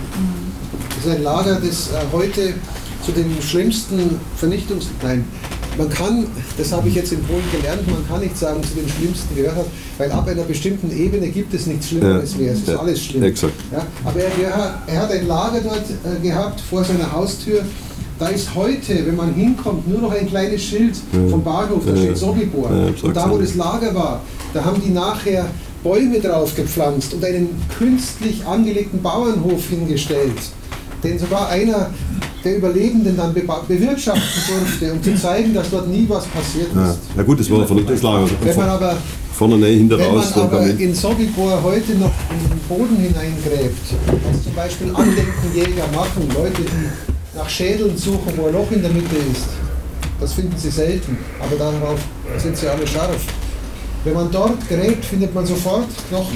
Das ist ein Lager, das äh, heute zu den schlimmsten Vernichtungs... Nein, man kann, das habe ich jetzt in Polen gelernt, man kann nicht sagen, zu den schlimmsten gehört hat, weil ab einer bestimmten Ebene gibt es nichts Schlimmeres mehr. Es ist Ja, alles schlimm. exakt. Ja, aber er, gehört, er hat ein Lager dort äh, gehabt vor seiner Haustür. Da ist heute, wenn man hinkommt, nur noch ein kleines Schild vom Bahnhof, da Ja. steht Sobibor. Ja, Und da, wo sag's das Lager war, da haben die nachher Bäume drauf gepflanzt und einen künstlich angelegten Bauernhof hingestellt, den sogar einer der Überlebenden dann be bewirtschaften durfte, um zu zeigen, dass dort nie was passiert ist. Ja, na gut, das war ein Vernichtungslager. Wenn man aber, Vorne rein, hinter wenn man raus. dann aber kann man- in Sobibor heute noch in den Boden hineingräbt, was zum Beispiel Andenkenjäger machen, Leute, die nach Schädeln suchen, wo ein Loch in der Mitte ist, das finden sie selten, aber darauf sind sie alle scharf. Wenn man dort gräbt, findet man sofort Knochen.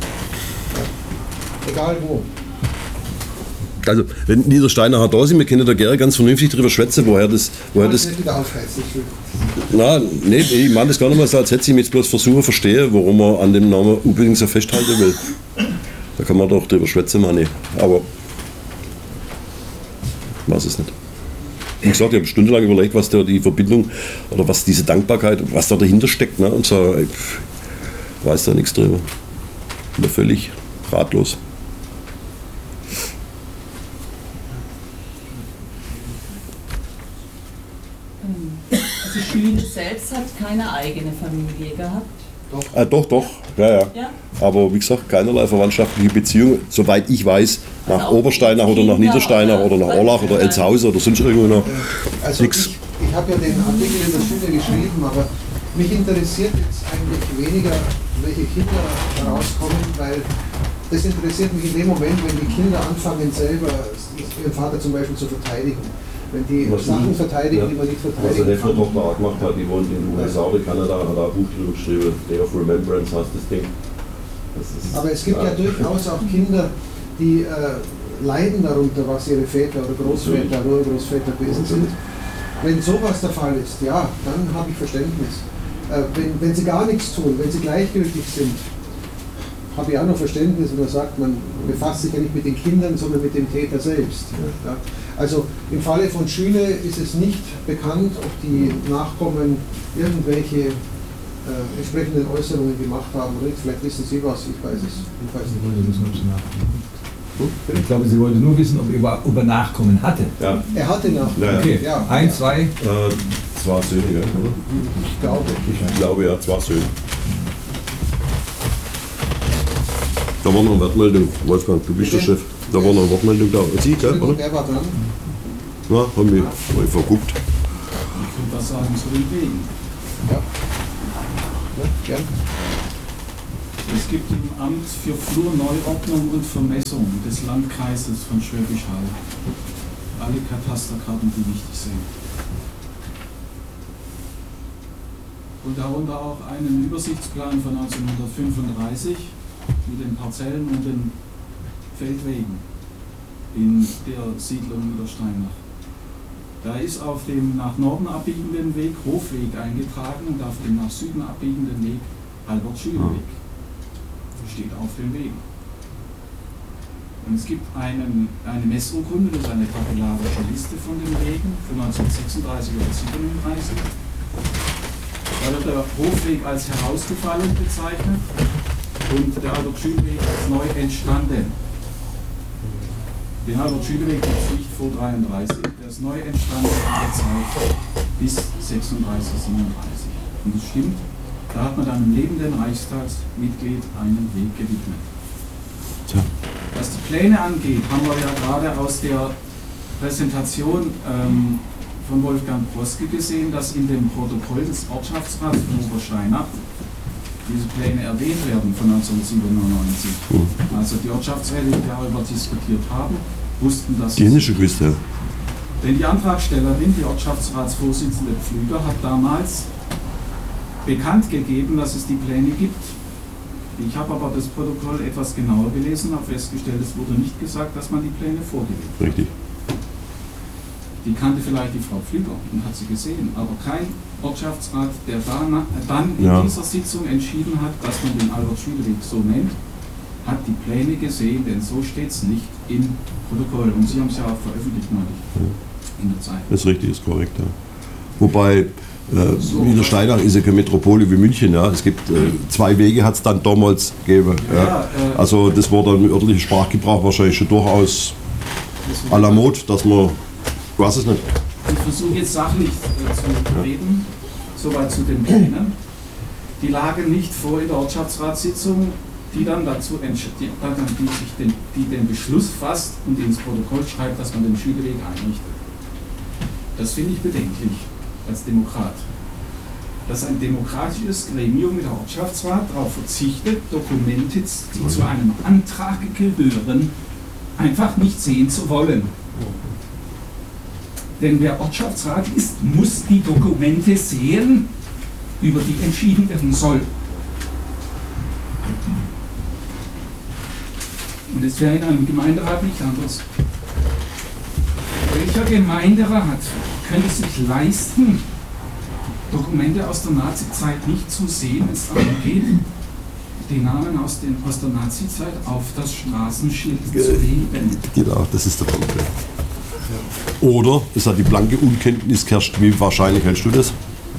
Ja. Egal wo. Also, wenn Niedersteiner da sind, wir können da gerne ganz vernünftig drüber schwätzen, woher das. Woher Ich das will nicht wieder aufheizen. ich will- na, nee, ich meine das gar nicht mal so, als hätte ich mich jetzt bloß versuchen zu verstehen, warum man an dem Namen unbedingt so festhalten will. Da kann man doch drüber schwätzen, Manni. Aber. Ich weiß es nicht. Wie gesagt, ich habe stundenlang überlegt, was da die Verbindung oder was diese Dankbarkeit, was da dahinter steckt. Ne? Und so, ich weiß da nichts drüber. Bin da völlig ratlos. Also Schüne selbst hat keine eigene Familie gehabt. Ah, doch, doch, ja, ja. Ja? Aber wie gesagt, keinerlei verwandtschaftliche Beziehung, soweit ich weiß, nach Also auch Obersteinach oder nach Kinder Niedersteinach oder oder- nach Orlach oder Elshausen oder sonst irgendwo noch. Also Nix. ich, ich habe ja den Artikel in der Schule geschrieben, aber mich interessiert jetzt eigentlich weniger, welche Kinder herauskommen, weil das interessiert mich in dem Moment, wenn die Kinder anfangen selber ihren Vater zum Beispiel zu verteidigen. Wenn die Was Sachen ich- verteidigen, ja. die man nicht Was verteidigen eine Hefner kann. Tochter auch gemacht hat, die wohnt in den U S A oder Kanada, hat da ein Buch drüber geschrieben, Day of Remembrance heißt das Ding. Das ist, Aber es gibt ja durchaus auch Kinder, die äh, leiden darunter, was ihre Väter oder Großväter oder Urgroßväter gewesen sind. Wenn sowas der Fall ist, ja, dann habe ich Verständnis. Äh, wenn, wenn sie gar nichts tun, wenn sie gleichgültig sind, habe ich auch noch Verständnis, wenn man sagt, man befasst sich ja nicht mit den Kindern, sondern mit dem Täter selbst. Ja. Also im Falle von Schüne ist es nicht bekannt, ob die Nachkommen irgendwelche äh, entsprechenden Äußerungen gemacht haben oder nicht. Vielleicht wissen Sie was, ich weiß es. Ich weiß nicht. Ich glaube, sie wollte nur wissen, ob er, über- ob er Nachkommen hatte. ja, Er hatte Nachkommen. Ja, ja. Okay, Ja. ein, zwei. äh, zwei Söhne, gell, oder? Ich glaube. Ich glaube ja, zwei Söhne. Da war noch eine Wortmeldung. Wolfgang, du bist der Chef. Da war noch eine Wortmeldung da. Sie, gell, oder? Wer war dran? Ja, haben wir hab ich verguckt. Ich könnte was sagen zu den Wegen. Ja. Ja, gern. Es gibt im Amt für Flurneuordnung und Vermessung des Landkreises von Schwäbisch Hall alle Katasterkarten, die wichtig sind. Und darunter auch einen Übersichtsplan von neunzehnhundertfünfunddreißig mit den Parzellen und den Feldwegen in der Siedlung Niedersteinach. Da ist auf dem nach Norden abbiegenden Weg Hofweg eingetragen und auf dem nach Süden abbiegenden Weg Albert-Schüler-Weg. Steht auf dem Weg. Und es gibt einen, eine Messurkunde, das ist eine tabellarische Liste von den Wegen von neunzehnhundertsechsunddreißig oder siebenunddreißig. Da wird der Hofweg als herausgefallen bezeichnet und der Albert-Schüler-Weg als neu entstanden. Den Albert-Schüler-Weg gibt es nicht vor dreiunddreißig, der ist neu entstanden in der Zeit bis sechsunddreißig, siebenunddreißig. Und es stimmt, da hat man dann einem lebenden Reichstagsmitglied einen Weg gewidmet. Tja. Was die Pläne angeht, haben wir ja gerade aus der Präsentation ähm, von Wolfgang Proske gesehen, dass in dem Protokoll des Ortschaftsrats von Obersteinach diese Pläne erwähnt werden von neunzehnhundertsiebenundneunzig. Mhm. Also die Ortschaftsräte, die darüber diskutiert haben, wussten das. Die nicht gewusst, ja. Denn die Antragstellerin, die Ortschaftsratsvorsitzende Pflüger, hat damals bekannt gegeben, dass es die Pläne gibt. Ich habe aber das Protokoll etwas genauer gelesen und habe festgestellt, es wurde nicht gesagt, dass man die Pläne vorgelegt hat. Richtig. Die kannte vielleicht die Frau Pflüger und hat sie gesehen, aber kein Ortschaftsrat, der dann, dann in ja. dieser Sitzung entschieden hat, dass man den Albert-Schüler-Weg so nennt, hat die Pläne gesehen, denn so steht es nicht im Protokoll. Und Sie haben es ja auch veröffentlicht neulich ja. in der Zeit. Das ist richtig, ist korrekt. Ja. Wobei Äh, Niedersteinach ist ja keine Metropole wie München. Ja. Es gibt äh, zwei Wege, hat es dann damals gegeben. Ja. Ja. Äh, also das war dann im örtlichen Sprachgebrauch wahrscheinlich schon durchaus à la mode, dass man, du hast es nicht. Ich versuche jetzt sachlich äh, zu reden, soweit zu den Plänen. Die lagen nicht vor in der Ortschaftsratssitzung, die dann dazu entscheidet, die, die, sich den, die den Beschluss fasst und ins Protokoll schreibt, dass man den Schülerweg einrichtet. Das finde ich bedenklich als Demokrat. Dass ein demokratisches Gremium mit Ortschaftsrat darauf verzichtet, Dokumente, die zu einem Antrag gehören, einfach nicht sehen zu wollen. Denn wer Ortschaftsrat ist, muss die Dokumente sehen, über die entschieden werden soll. Und es wäre in einem Gemeinderat nicht anders. Welcher Gemeinderat könnte sich leisten, Dokumente aus der Nazizeit nicht zu sehen, wenn es darum geht, die Namen aus, den, aus der Nazizeit auf das Straßenschild Ge- zu legen? Genau, das ist der Punkt. Oder es hat die blanke Unkenntnis geherrscht. Wie wahrscheinlich hältst du das?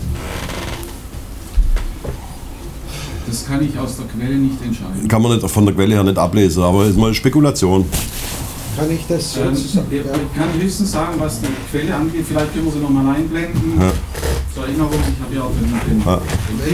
Das kann ich aus der Quelle nicht entscheiden. Kann man nicht von der Quelle her nicht ablesen, aber es ist mal eine Spekulation. Kann ich das ähm, sozusagen? Ich kann höchstens sagen, was die Quelle angeht. Vielleicht können wir sie nochmal einblenden. Ja. Zur Erinnerung, ich habe ja auch den, den, ja.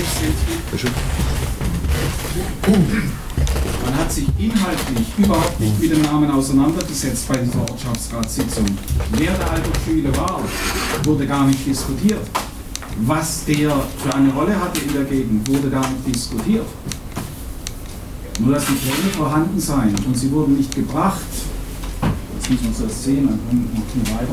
den Man hat sich inhaltlich überhaupt nicht mit dem Namen auseinandergesetzt bei dieser Ortschaftsratssitzung. Wer der Albert Schüler war, wurde gar nicht diskutiert. Was der für eine Rolle hatte in der Gegend, wurde gar nicht diskutiert. Nur dass die Pläne vorhanden seien und sie wurden nicht gebracht. Jetzt müssen wir uns das sehen, dann kommen wir weiter.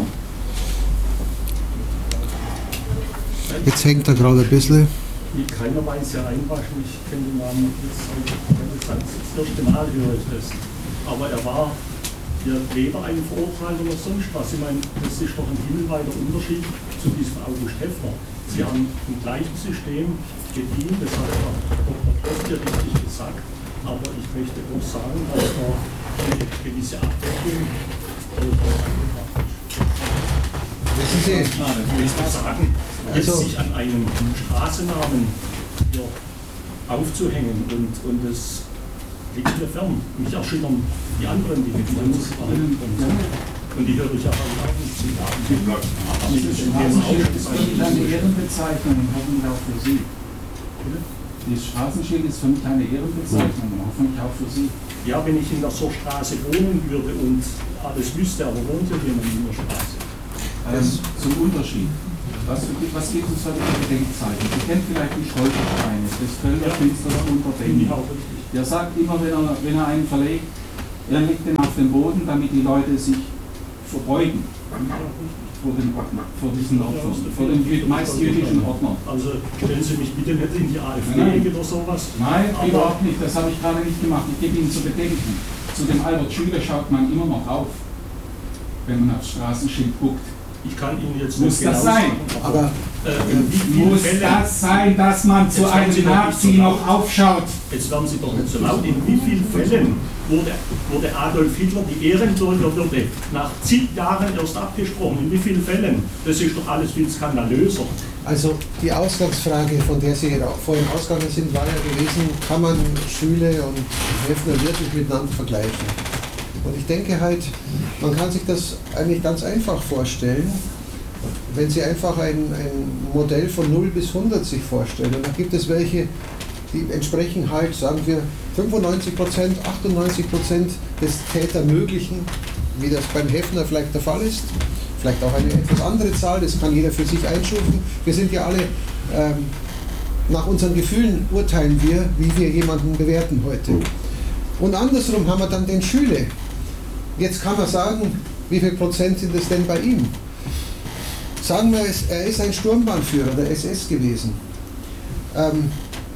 Jetzt hängt er gerade ein bisschen. Wie keiner weiß ja einwaschen, ich kenne den Namen jetzt das vierte Mal höre ich das. Aber er war ja weder ein Verurteilter noch sonst was. Ich meine, das ist doch ein himmelweiter Unterschied zu diesem August Heffner. Sie haben im gleichen System gedient, das hat Doktor Proske richtig gesagt. Aber ich möchte auch sagen, dass da eine gewisse Abwechslung durchaus angebracht ist. Wissen Sie? Ich will mal sagen, jetzt also, sich an einem Straßennamen hier aufzuhängen und, und das liegt mir fern. Mich erschüttern die anderen Dinge, die wir uns verhalten. Und die höre ich ja auch nicht zu sagen. Das ist eine Ehrenbezeichnung und hoffentlich auch für Sie. Das Straßenschild ist für mich eine Ehrenbezeichnung, hoffentlich auch für Sie. Ja, wenn ich in der so Straße wohnen würde und alles wüsste, aber wohnt ja jemand in der Straße. Ähm, zum Unterschied. Was, was gibt es für die Bedenkzeichen? Sie kennen vielleicht die Stolpersteine, das Kölner Künstler Unterdenken. Der sagt immer, wenn er, wenn er einen verlegt, er legt den auf den Boden, damit die Leute sich verbeugen vor, den, vor diesen Opfern, vor den meist jüdischen Ordnern. Also stellen Sie mich bitte nicht in die A f D oder sowas. Nein, aber überhaupt nicht, das habe ich gerade nicht gemacht. Ich gebe Ihnen zu bedenken. Zu dem Albert Schüler schaut man immer noch auf, wenn man aufs Straßenschild guckt. Ich kann Ihnen jetzt muss nicht das genau sein? sagen, aber äh, muss Fälle, das sein, dass man zu einem Nazi so noch aufschaut? Jetzt werden Sie doch nicht so laut. In wie vielen Fällen wurde, wurde Adolf Hitler die Ehrenbürgerwürde nach zig Jahren erst abgesprochen? In wie vielen Fällen? Das ist doch alles viel skandalöser. Also die Ausgangsfrage, von der Sie vorhin ausgegangen sind, war ja gewesen, kann man Schüle und Häfner wirklich miteinander vergleichen? Und ich denke halt, man kann sich das eigentlich ganz einfach vorstellen, wenn Sie einfach ein, ein Modell von null bis hundert sich vorstellen. Und da gibt es welche, die entsprechen halt, sagen wir, fünfundneunzig Prozent, achtundneunzig Prozent des Tätermöglichen, wie das beim Häfner vielleicht der Fall ist. Vielleicht auch eine etwas andere Zahl, das kann jeder für sich einstufen. Wir sind ja alle, ähm, nach unseren Gefühlen urteilen wir, wie wir jemanden bewerten heute. Und andersrum haben wir dann den Schüler. Jetzt kann man sagen, wie viel Prozent sind es denn bei ihm? Sagen wir, er ist ein Sturmbahnführer der S S gewesen. Ähm,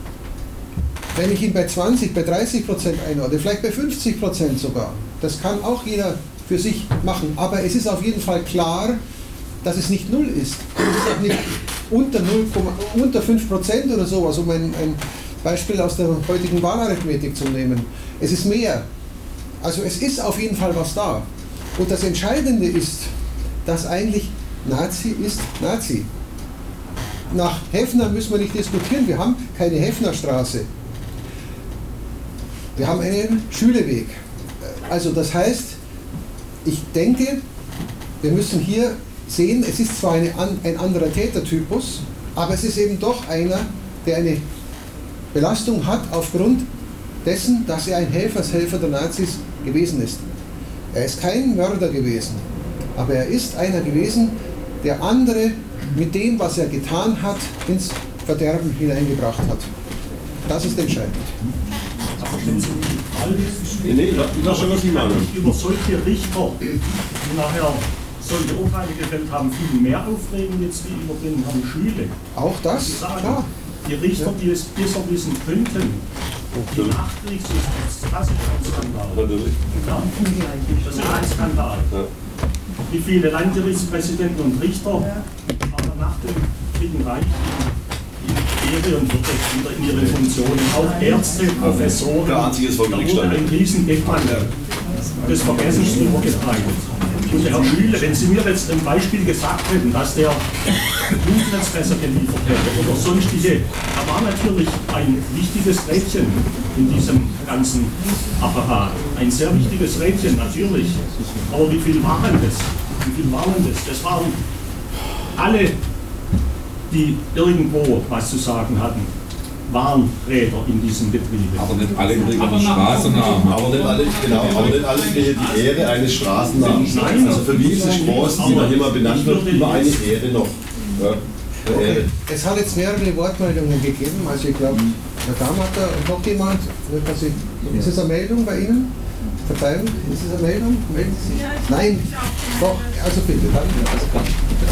wenn ich ihn bei zwanzig, bei dreißig Prozent einordne, vielleicht bei fünfzig Prozent sogar, das kann auch jeder für sich machen. Aber es ist auf jeden Fall klar, dass es nicht null ist. Es ist auch nicht unter, null, unter fünf Prozent oder sowas, um ein, ein Beispiel aus der heutigen Wahlarithmetik zu nehmen. Es ist mehr. Also es ist auf jeden Fall was da. Und das Entscheidende ist, dass eigentlich Nazi ist Nazi. Nach Häfner müssen wir nicht diskutieren. Wir haben keine Häfnerstraße. Wir haben einen Schüleweg. Also das heißt, ich denke, wir müssen hier sehen, es ist zwar eine, ein anderer Tätertypus, aber es ist eben doch einer, der eine Belastung hat aufgrund dessen, dass er ein Helfershelfer der Nazis gewesen ist. Er ist kein Mörder gewesen, aber er ist einer gewesen, der andere mit dem, was er getan hat, ins Verderben hineingebracht hat. Das ist entscheidend. Aber wenn Sie nee, nee, ich weiß schon, was Sie meinen. Über solche Richter, die nachher solche Urteile gefällt haben, viel mehr aufregen jetzt wie über den Herrn Schüle. Auch das? Sagen, klar. Die Richter, die es besser wissen könnten, die Nachkriegsjustiz, das ist ein Skandal. Ja, das ist ein Skandal. Ja. Wie viele Landgerichtspräsidenten und Richter waren nach dem Dritten Reich in Ehre und Würde wieder in ihren Funktionen. Auch Ärzte, Professoren. Da wurde ein Riesendenkmal des Vergessens drüber getreibt. Und der Herr Schüle, wenn Sie mir jetzt ein Beispiel gesagt hätten, dass der Blutnetzfresser geliefert hätte oder sonstige, er war natürlich ein wichtiges Rädchen in diesem ganzen Apparat. Ein sehr wichtiges Rädchen, natürlich. Aber wie viel waren das? Wie viel waren das? Das waren alle, die irgendwo was zu sagen hatten, waren Räder in diesem Betrieb. Aber nicht alle kriegen einen Straßennamen. Aber nicht alle, genau, aber nicht alle kriegen die Ehre eines Straßennamens. Also für mich ist es groß, die noch immer benannt wird, immer eine Ehre noch. Ja, okay. Es hat jetzt mehrere Wortmeldungen gegeben, also ich glaube, der Dame hat da noch jemand, ist es eine Meldung bei Ihnen? Verzeihung, ist es eine Meldung? Melden Sie sich? Nein, doch, also bitte, dann.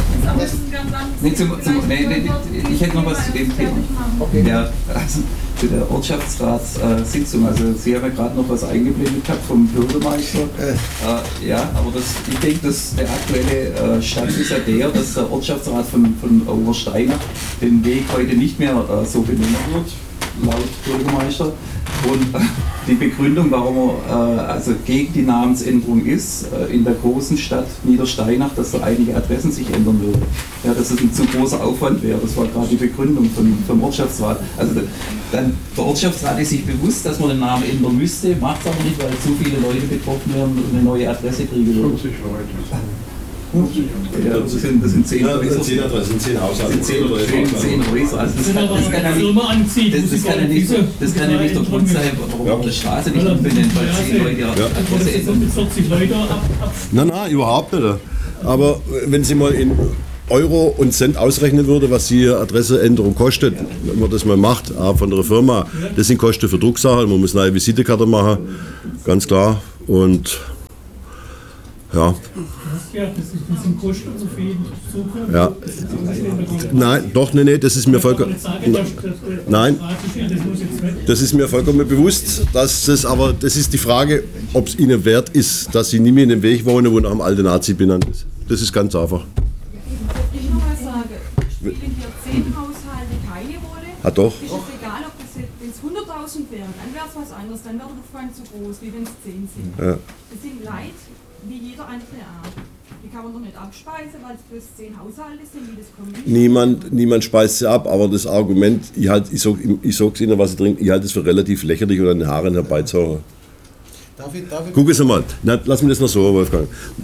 Nee, zum, zum, nee, nee, ich hätte noch was zu dem Thema. Okay. Der, also, zu der Ortschaftsratssitzung, also Sie haben ja gerade noch was eingeblendet gehabt vom Bürgermeister. Äh, ja, aber das, ich denke, dass der aktuelle äh, Stand ist ja der, dass der Ortschaftsrat von, von Obersteinach den Weg heute nicht mehr äh, so benennen wird, laut Bürgermeister. Und äh, die Begründung, warum er äh, also gegen die Namensänderung ist, äh, in der großen Stadt Niedersteinach, dass da einige Adressen sich ändern würden. Ja, dass es ein zu großer Aufwand wäre. Das war gerade die Begründung von, vom Ortschaftsrat. Also dann, der Ortschaftsrat ist sich bewusst, dass man den Namen ändern müsste, macht es aber nicht, weil zu viele Leute betroffen werden und eine neue Adresse kriegen würden. Ja, das sind, das sind zehn Ja, Häuser. zehn Adressen, sind zehn Haushalte. Das sind zehn, oder zehn, zehn Häuser. Also das, kann, das, kann ja nicht, das, das, kann ja nicht, das kann ja nicht der Grund sein, warum ja. die Straße nicht umbenennt, weil zehn Leute ihre Adresse ändern. mit vierzig Leute ab, ab Nein, nein, überhaupt nicht. Aber wenn Sie mal in Euro und Cent ausrechnen würde, was die Adresseänderung kostet, wenn man das mal macht, auch von der Firma, das sind Kosten für Drucksachen, man muss eine neue Visitekarte machen, ganz klar. Und ja. Ja, das sind Kosten für jeden Zukunft. Ja. Nein, doch, nee, nee, das ist mir vollkommen. Nein, das ist mir vollkommen bewusst, dass das, aber das ist die Frage, ob es Ihnen wert ist, dass Sie nicht mehr in dem Weg wohnen, wo nach dem alten Nazi benannt ist. Das ist ganz einfach. Ich noch mal sage, spielen hier zehn Haushalte keine Rolle. Ah, doch. Ist es egal, ob das jetzt wenn es hunderttausend wären, dann wäre es was anderes, dann wäre der Aufwand zu groß, wie wenn es zehn sind. Ja. Das sind Leid wie jeder andere Art. Die kann man doch nicht abspeisen, weil es bloß zehn Haushalte sind, wie das kommt. Niemand, niemand speist sie ab, aber das Argument, ich, halt, ich, sag, ich sag's Ihnen, was Sie trinken, ich halte es für relativ lächerlich oder an den Haaren herbeizogen. Darf ich, darf ich Gucken Sie mal, na, lass mich das noch so, Wolfgang.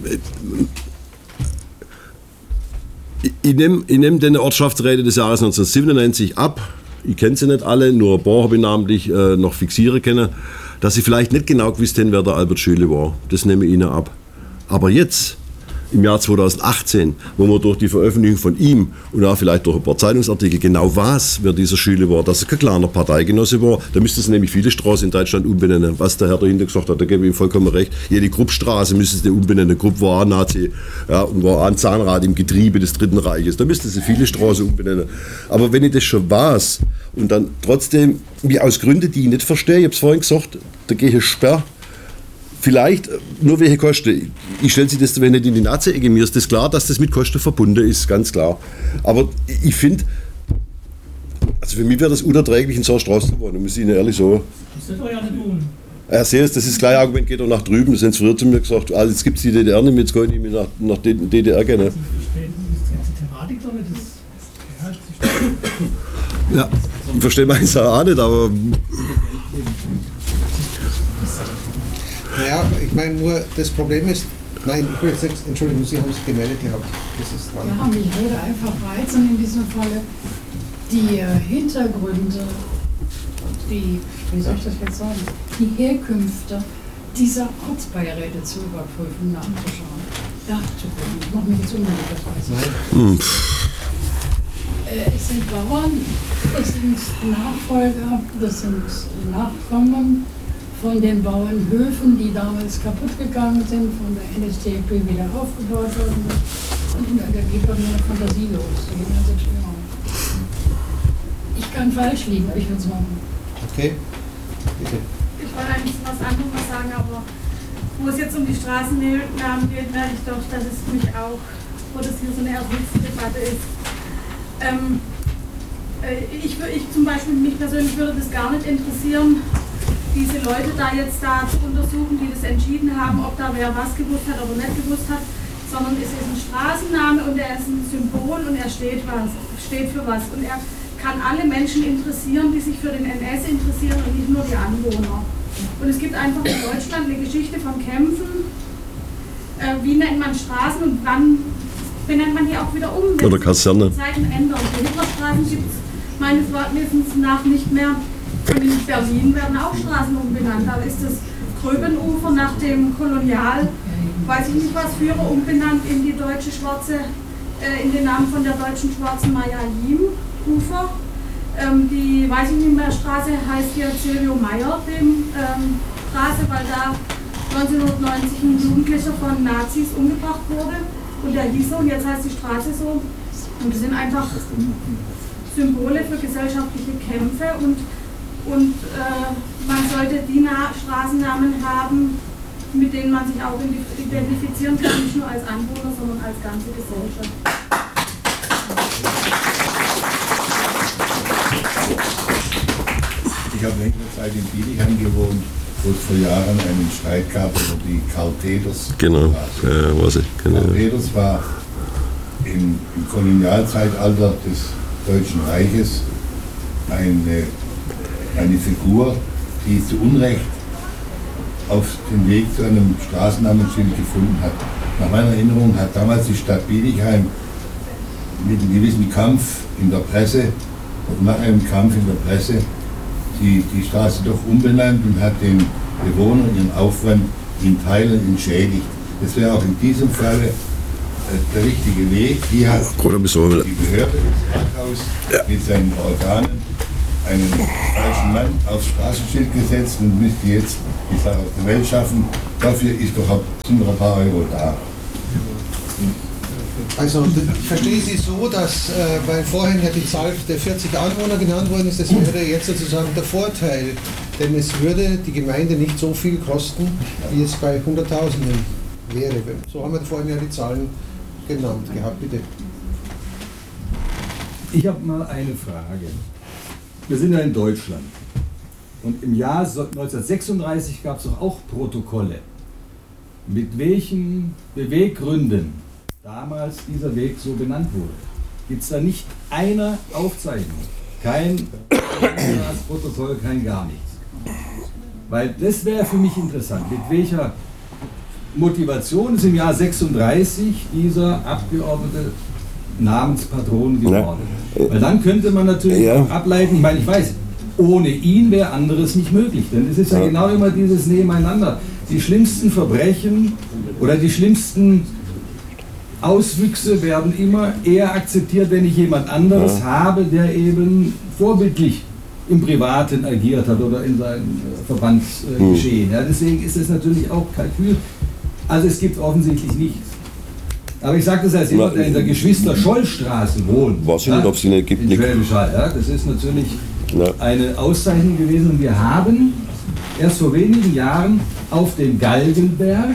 Ich, ich nehme ich nehm den Ortschaftsräte des Jahres neunzehnhundertsiebenundneunzig ab. Ich kenne sie nicht alle, nur ein paar habe ich namentlich äh, noch fixieren können, dass sie vielleicht nicht genau gewusst haben, wer der Albert Schüle war. Das nehme ich Ihnen ab. Aber jetzt, im Jahr zweitausendachtzehn, wo man durch die Veröffentlichung von ihm und auch vielleicht durch ein paar Zeitungsartikel genau weiß, wer dieser Schüle war, dass er kein kleiner Parteigenosse war, da müsste es nämlich viele Straßen in Deutschland umbenennen. Was der Herr dahinter gesagt hat, da gebe ich ihm vollkommen recht. Jede Kruppstraße müsste sie umbenennen. Krupp war ein Nazi, ja, und war ein Zahnrad im Getriebe des Dritten Reiches. Da müsste sie viele Straßen umbenennen. Aber wenn ich das schon weiß und dann trotzdem, wie aus Gründen, die ich nicht verstehe, ich habe es vorhin gesagt, da gehe ich sperr. Vielleicht nur welche Kosten. Ich stelle Sie das nicht in die Nazi-Ecke. Mir ist das klar, dass das mit Kosten verbunden ist, ganz klar. Aber ich finde, also für mich wäre das unerträglich, in so einer Straße zu wohnen, muss ich Ihnen ehrlich sagen. Das ist doch ja nicht tun. Ja, sehr, das ist das gleiche Argument, geht doch nach drüben. Das haben sie früher zu mir gesagt, ah, jetzt gibt es die D D R nicht mehr, jetzt gehe ich nicht mehr nach, nach D D R gehen. Ja, ich verstehe meins auch nicht, aber. Naja, ich meine nur, das Problem ist, nein, ich will jetzt nicht, Entschuldigung, Sie haben sich gemeldet gehabt. Das ist dran. Ja, mich würde einfach reizen in diesem Falle die äh, Hintergründe, die, wie soll ich das jetzt sagen, die Herkünfte dieser Ortsbeiräte zu überprüfen, nachzuschauen, nachzugucken. Ich mache mich jetzt unbedingt das weiß. Hm. Äh, es sind Bauern, es sind Nachfolger, das sind Nachkommen von den Bauernhöfen, die damals kaputt gegangen sind, von der N S D A P wieder aufgebaut worden sind. Und da geht doch nur Fantasie los. Die gehen also ich kann falsch liegen, aber ich würde es machen. Okay, bitte. Ich wollte eigentlich was anderes sagen, aber wo es jetzt um die Straßennamen geht, merke ich doch, dass es mich auch, wo das hier so eine Ersatzdebatte ist. Ähm, ich, ich zum Beispiel, mich persönlich würde das gar nicht interessieren, diese Leute da jetzt da zu untersuchen, die das entschieden haben, ob da wer was gewusst hat oder nicht gewusst hat, sondern es ist ein Straßenname und er ist ein Symbol und er steht, was, steht für was. Und er kann alle Menschen interessieren, die sich für den N S interessieren und nicht nur die Anwohner. Und es gibt einfach in Deutschland eine Geschichte von Kämpfen, äh, wie nennt man Straßen und wann benennt man hier auch wieder um. Oder Kaserne. Die Zeiten ändern. Die Hitlerstraßen gibt es meines Wissens nach nicht mehr. Und in Berlin werden auch Straßen umbenannt. Da ist das Gröbenufer nach dem Kolonial, weiß ich nicht was, Führer umbenannt in die deutsche schwarze, äh, in den Namen von der deutschen schwarzen Maya-Lim-Ufer. Ähm, die, weiß ich nicht mehr, Straße heißt hier Silvio Meyer, dem ähm, Straße, weil da neunzehnhundertneunzig ein Jugendlicher von Nazis umgebracht wurde. Und der hieß so, und jetzt heißt die Straße so. Und das sind einfach Symbole für gesellschaftliche Kämpfe und Und äh, man sollte die Na- Straßennamen haben, mit denen man sich auch identifizieren kann, nicht nur als Anwohner, sondern als ganze Gesellschaft. Ich habe längere Zeit in Bietigheim gewohnt, wo es vor Jahren einen Streit gab über die Karl Peters. Genau, ja, weiß ich. Genau. Karl Peters war im, im Kolonialzeitalter des Deutschen Reiches eine eine Figur, die zu Unrecht auf den Weg zu einem Straßennamensschild gefunden hat. Nach meiner Erinnerung hat damals die Stadt Bietigheim mit einem gewissen Kampf in der Presse, und nach einem Kampf in der Presse, die, die Straße doch umbenannt und hat den Bewohnern ihren Aufwand in Teilen entschädigt. Das wäre auch in diesem Falle äh, der richtige Weg. Hier hat die Behörde, das Rathaus, ja, mit seinen Organen einen falschen Mann aufs Straßenschild gesetzt und müsste jetzt die Sache auf der Welt schaffen. Dafür ist doch sind noch ein paar Euro da. Also ich verstehe Sie so, dass, äh, weil vorhin ja die Zahl der vierzig Anwohner genannt worden ist, das wäre jetzt sozusagen der Vorteil, denn es würde die Gemeinde nicht so viel kosten, wie es bei Hunderttausenden wäre. So haben wir vorhin ja die Zahlen genannt gehabt, bitte. Ich habe mal eine Frage. Wir sind ja in Deutschland und im Jahr neunzehnhundertsechsunddreißig gab es doch auch Protokolle. Mit welchen Beweggründen damals dieser Weg so benannt wurde? Gibt es da nicht eine Aufzeichnung? Kein Protokoll, kein gar nichts. Weil das wäre für mich interessant, mit welcher Motivation ist im Jahr sechsunddreißig dieser Abgeordnete Namenspatron geworden. Ja. Weil dann könnte man natürlich ja. auch ableiten, ich meine, ich weiß, ohne ihn wäre anderes nicht möglich, denn es ist ja, ja genau immer dieses Nebeneinander. Die schlimmsten Verbrechen oder die schlimmsten Auswüchse werden immer eher akzeptiert, wenn ich jemand anderes ja. habe, der eben vorbildlich im Privaten agiert hat oder in seinem Verbandsgeschehen. Äh, hm. ja, deswegen ist es natürlich auch Kalkül. Also es gibt offensichtlich nichts. Aber ich sage das als jemand, der in der Geschwister-Scholl-Straße wohnt. Weiß ich nicht, ob es sie nicht gibt. In Schwäbisch Hall, ja, das ist natürlich ja. eine Auszeichnung gewesen. Und wir haben erst vor wenigen Jahren auf den Galgenberg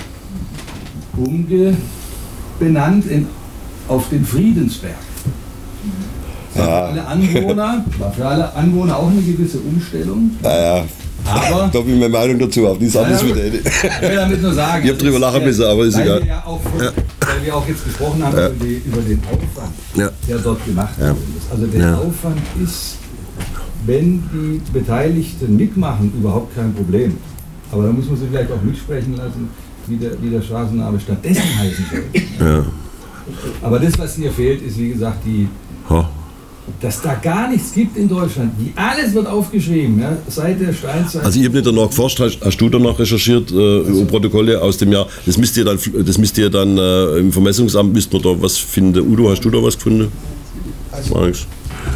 umbenannt in, auf den Friedensberg. Das war, ja. für alle Anwohner, war für alle Anwohner auch eine gewisse Umstellung. Ja, ja. Aber da habe ich meine Meinung dazu, auch nichts anderes ja, mit denen. Ich will damit nur sagen, ich habe drüber lachen müssen, aber ist egal. Wir ja auch, ja. Weil wir auch jetzt gesprochen haben ja. über, die, über den Aufwand, ja. der dort gemacht ja. worden ist. Also der ja. Aufwand ist, wenn die Beteiligten mitmachen, überhaupt kein Problem. Aber da muss man sie vielleicht auch mitsprechen lassen, wie der, wie der Straßenname stattdessen heißen soll. Ja. Aber das, was mir fehlt, ist wie gesagt die... Ha. Dass da gar nichts gibt in Deutschland. Die, alles wird aufgeschrieben, ja, seit der Steinzeit. Also ich habe nicht danach geforscht, hast, hast du danach recherchiert, äh, also, Protokolle aus dem Jahr? Das müsst ihr dann, das müsst ihr dann äh, im Vermessungsamt, müsst man da was finden. Udo, hast du da was gefunden? Also, da müssen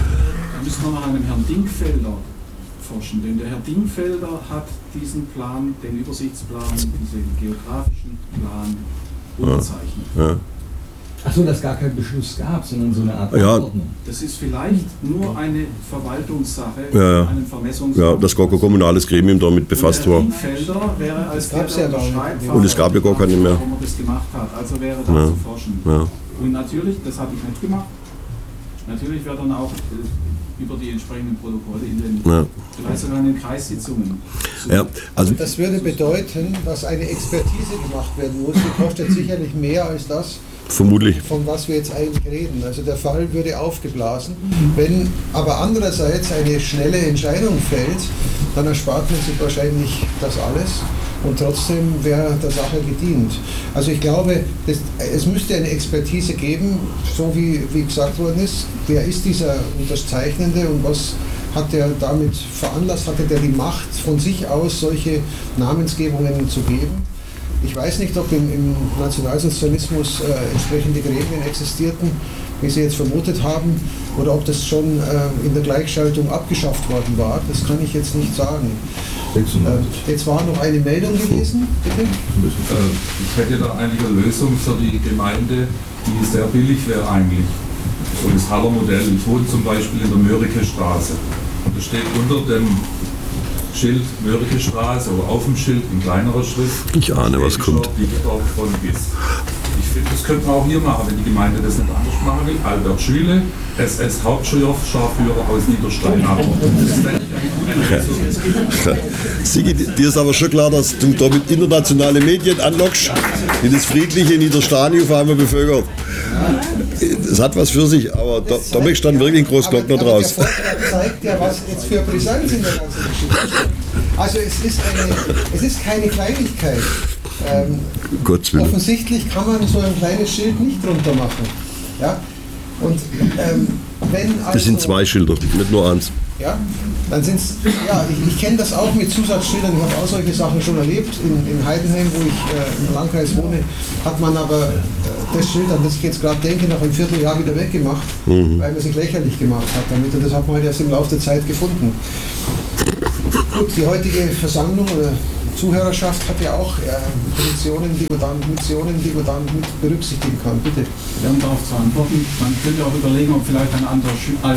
wir nach einem Herrn Dingfelder forschen, denn der Herr Dingfelder hat diesen Plan, den Übersichtsplan, diesen geografischen Plan unterzeichnet. Ja, ja. Achso, dass gar keinen Beschluss gab, sondern so eine Art ja. Ordnung. Das ist vielleicht nur eine Verwaltungssache, ja, ja. einen Vermessungssache. Ja, dass gar kein kommunales Gremium damit befasst war. Felder wäre als der ja und es gab ja gar keine mehr. Wo man das gemacht hat, also wäre da ja. zu forschen. Ja. Und natürlich, das habe ich nicht gemacht, natürlich wird dann auch äh, über die entsprechenden Protokolle in den, ja. vielleicht sogar in den Kreissitzungen. Ja, also das würde bedeuten, dass eine Expertise gemacht werden muss, die kostet sicherlich mehr als das, vermutlich, von was wir jetzt eigentlich reden. Also der Fall würde aufgeblasen. Wenn aber andererseits eine schnelle Entscheidung fällt, dann erspart man sich wahrscheinlich das alles und trotzdem wäre der Sache gedient. Also ich glaube, das, es müsste eine Expertise geben, so wie, wie gesagt worden ist, wer ist dieser Unterzeichnende und was hat er damit veranlasst, hatte der die Macht von sich aus, solche Namensgebungen zu geben. Ich weiß nicht, ob im, im Nationalsozialismus äh, entsprechende Gremien existierten, wie Sie jetzt vermutet haben, oder ob das schon äh, in der Gleichschaltung abgeschafft worden war. Das kann ich jetzt nicht sagen. Äh, jetzt war noch eine Meldung gewesen, bitte? Ich hätte da eigentlich eine Lösung für die Gemeinde, die sehr billig wäre eigentlich. So das Haller Modell. Ich wohne zum Beispiel in der Mörike-Straße. Und da steht unter dem Schild Mörike Straße oder auf dem Schild in kleinerer Schrift. Ich ahne, was kommt. Von bis. Ich finde, das könnte man auch hier machen, wenn die Gemeinde das nicht anders machen will. Albert Schüle, S S Hauptscharführer aus Niederstein. Das ist eigentlich eine gute Lösung. Sigi, dir ist aber schon klar, dass du damit internationale Medien anlockst, die das friedliche Niederstani auf einmal bevölkert. Es hat was für sich, aber da, da möchte ich dann wirklich einen Großglockner draus. Der Vortrag zeigt ja, was jetzt für Brisanz in der ganzen Geschichte steht. Also es ist, eine, es ist keine Kleinigkeit. Ähm, Gottes Willen. offensichtlich kann man so ein kleines Schild nicht drunter machen. Ja? Und ähm, wenn also, Das sind zwei Schilder, nicht nur eins. Ja, dann sind's, ja, ich, ich kenne das auch mit Zusatzschildern, ich habe auch solche Sachen schon erlebt. In, in Heidenheim, wo ich äh, im Landkreis wohne, hat man aber äh, das Schild, an das ich jetzt gerade denke, nach einem Vierteljahr wieder weggemacht, mhm. weil man sich lächerlich gemacht hat damit. Und das hat man halt erst im Laufe der Zeit gefunden. Gut, die heutige Versammlung oder Zuhörerschaft hat ja auch äh, Positionen, die man dann, Missionen, die man dann mit berücksichtigen kann. Bitte. Ja, um darauf zu antworten, man könnte auch überlegen, ob vielleicht ein anderer Schild,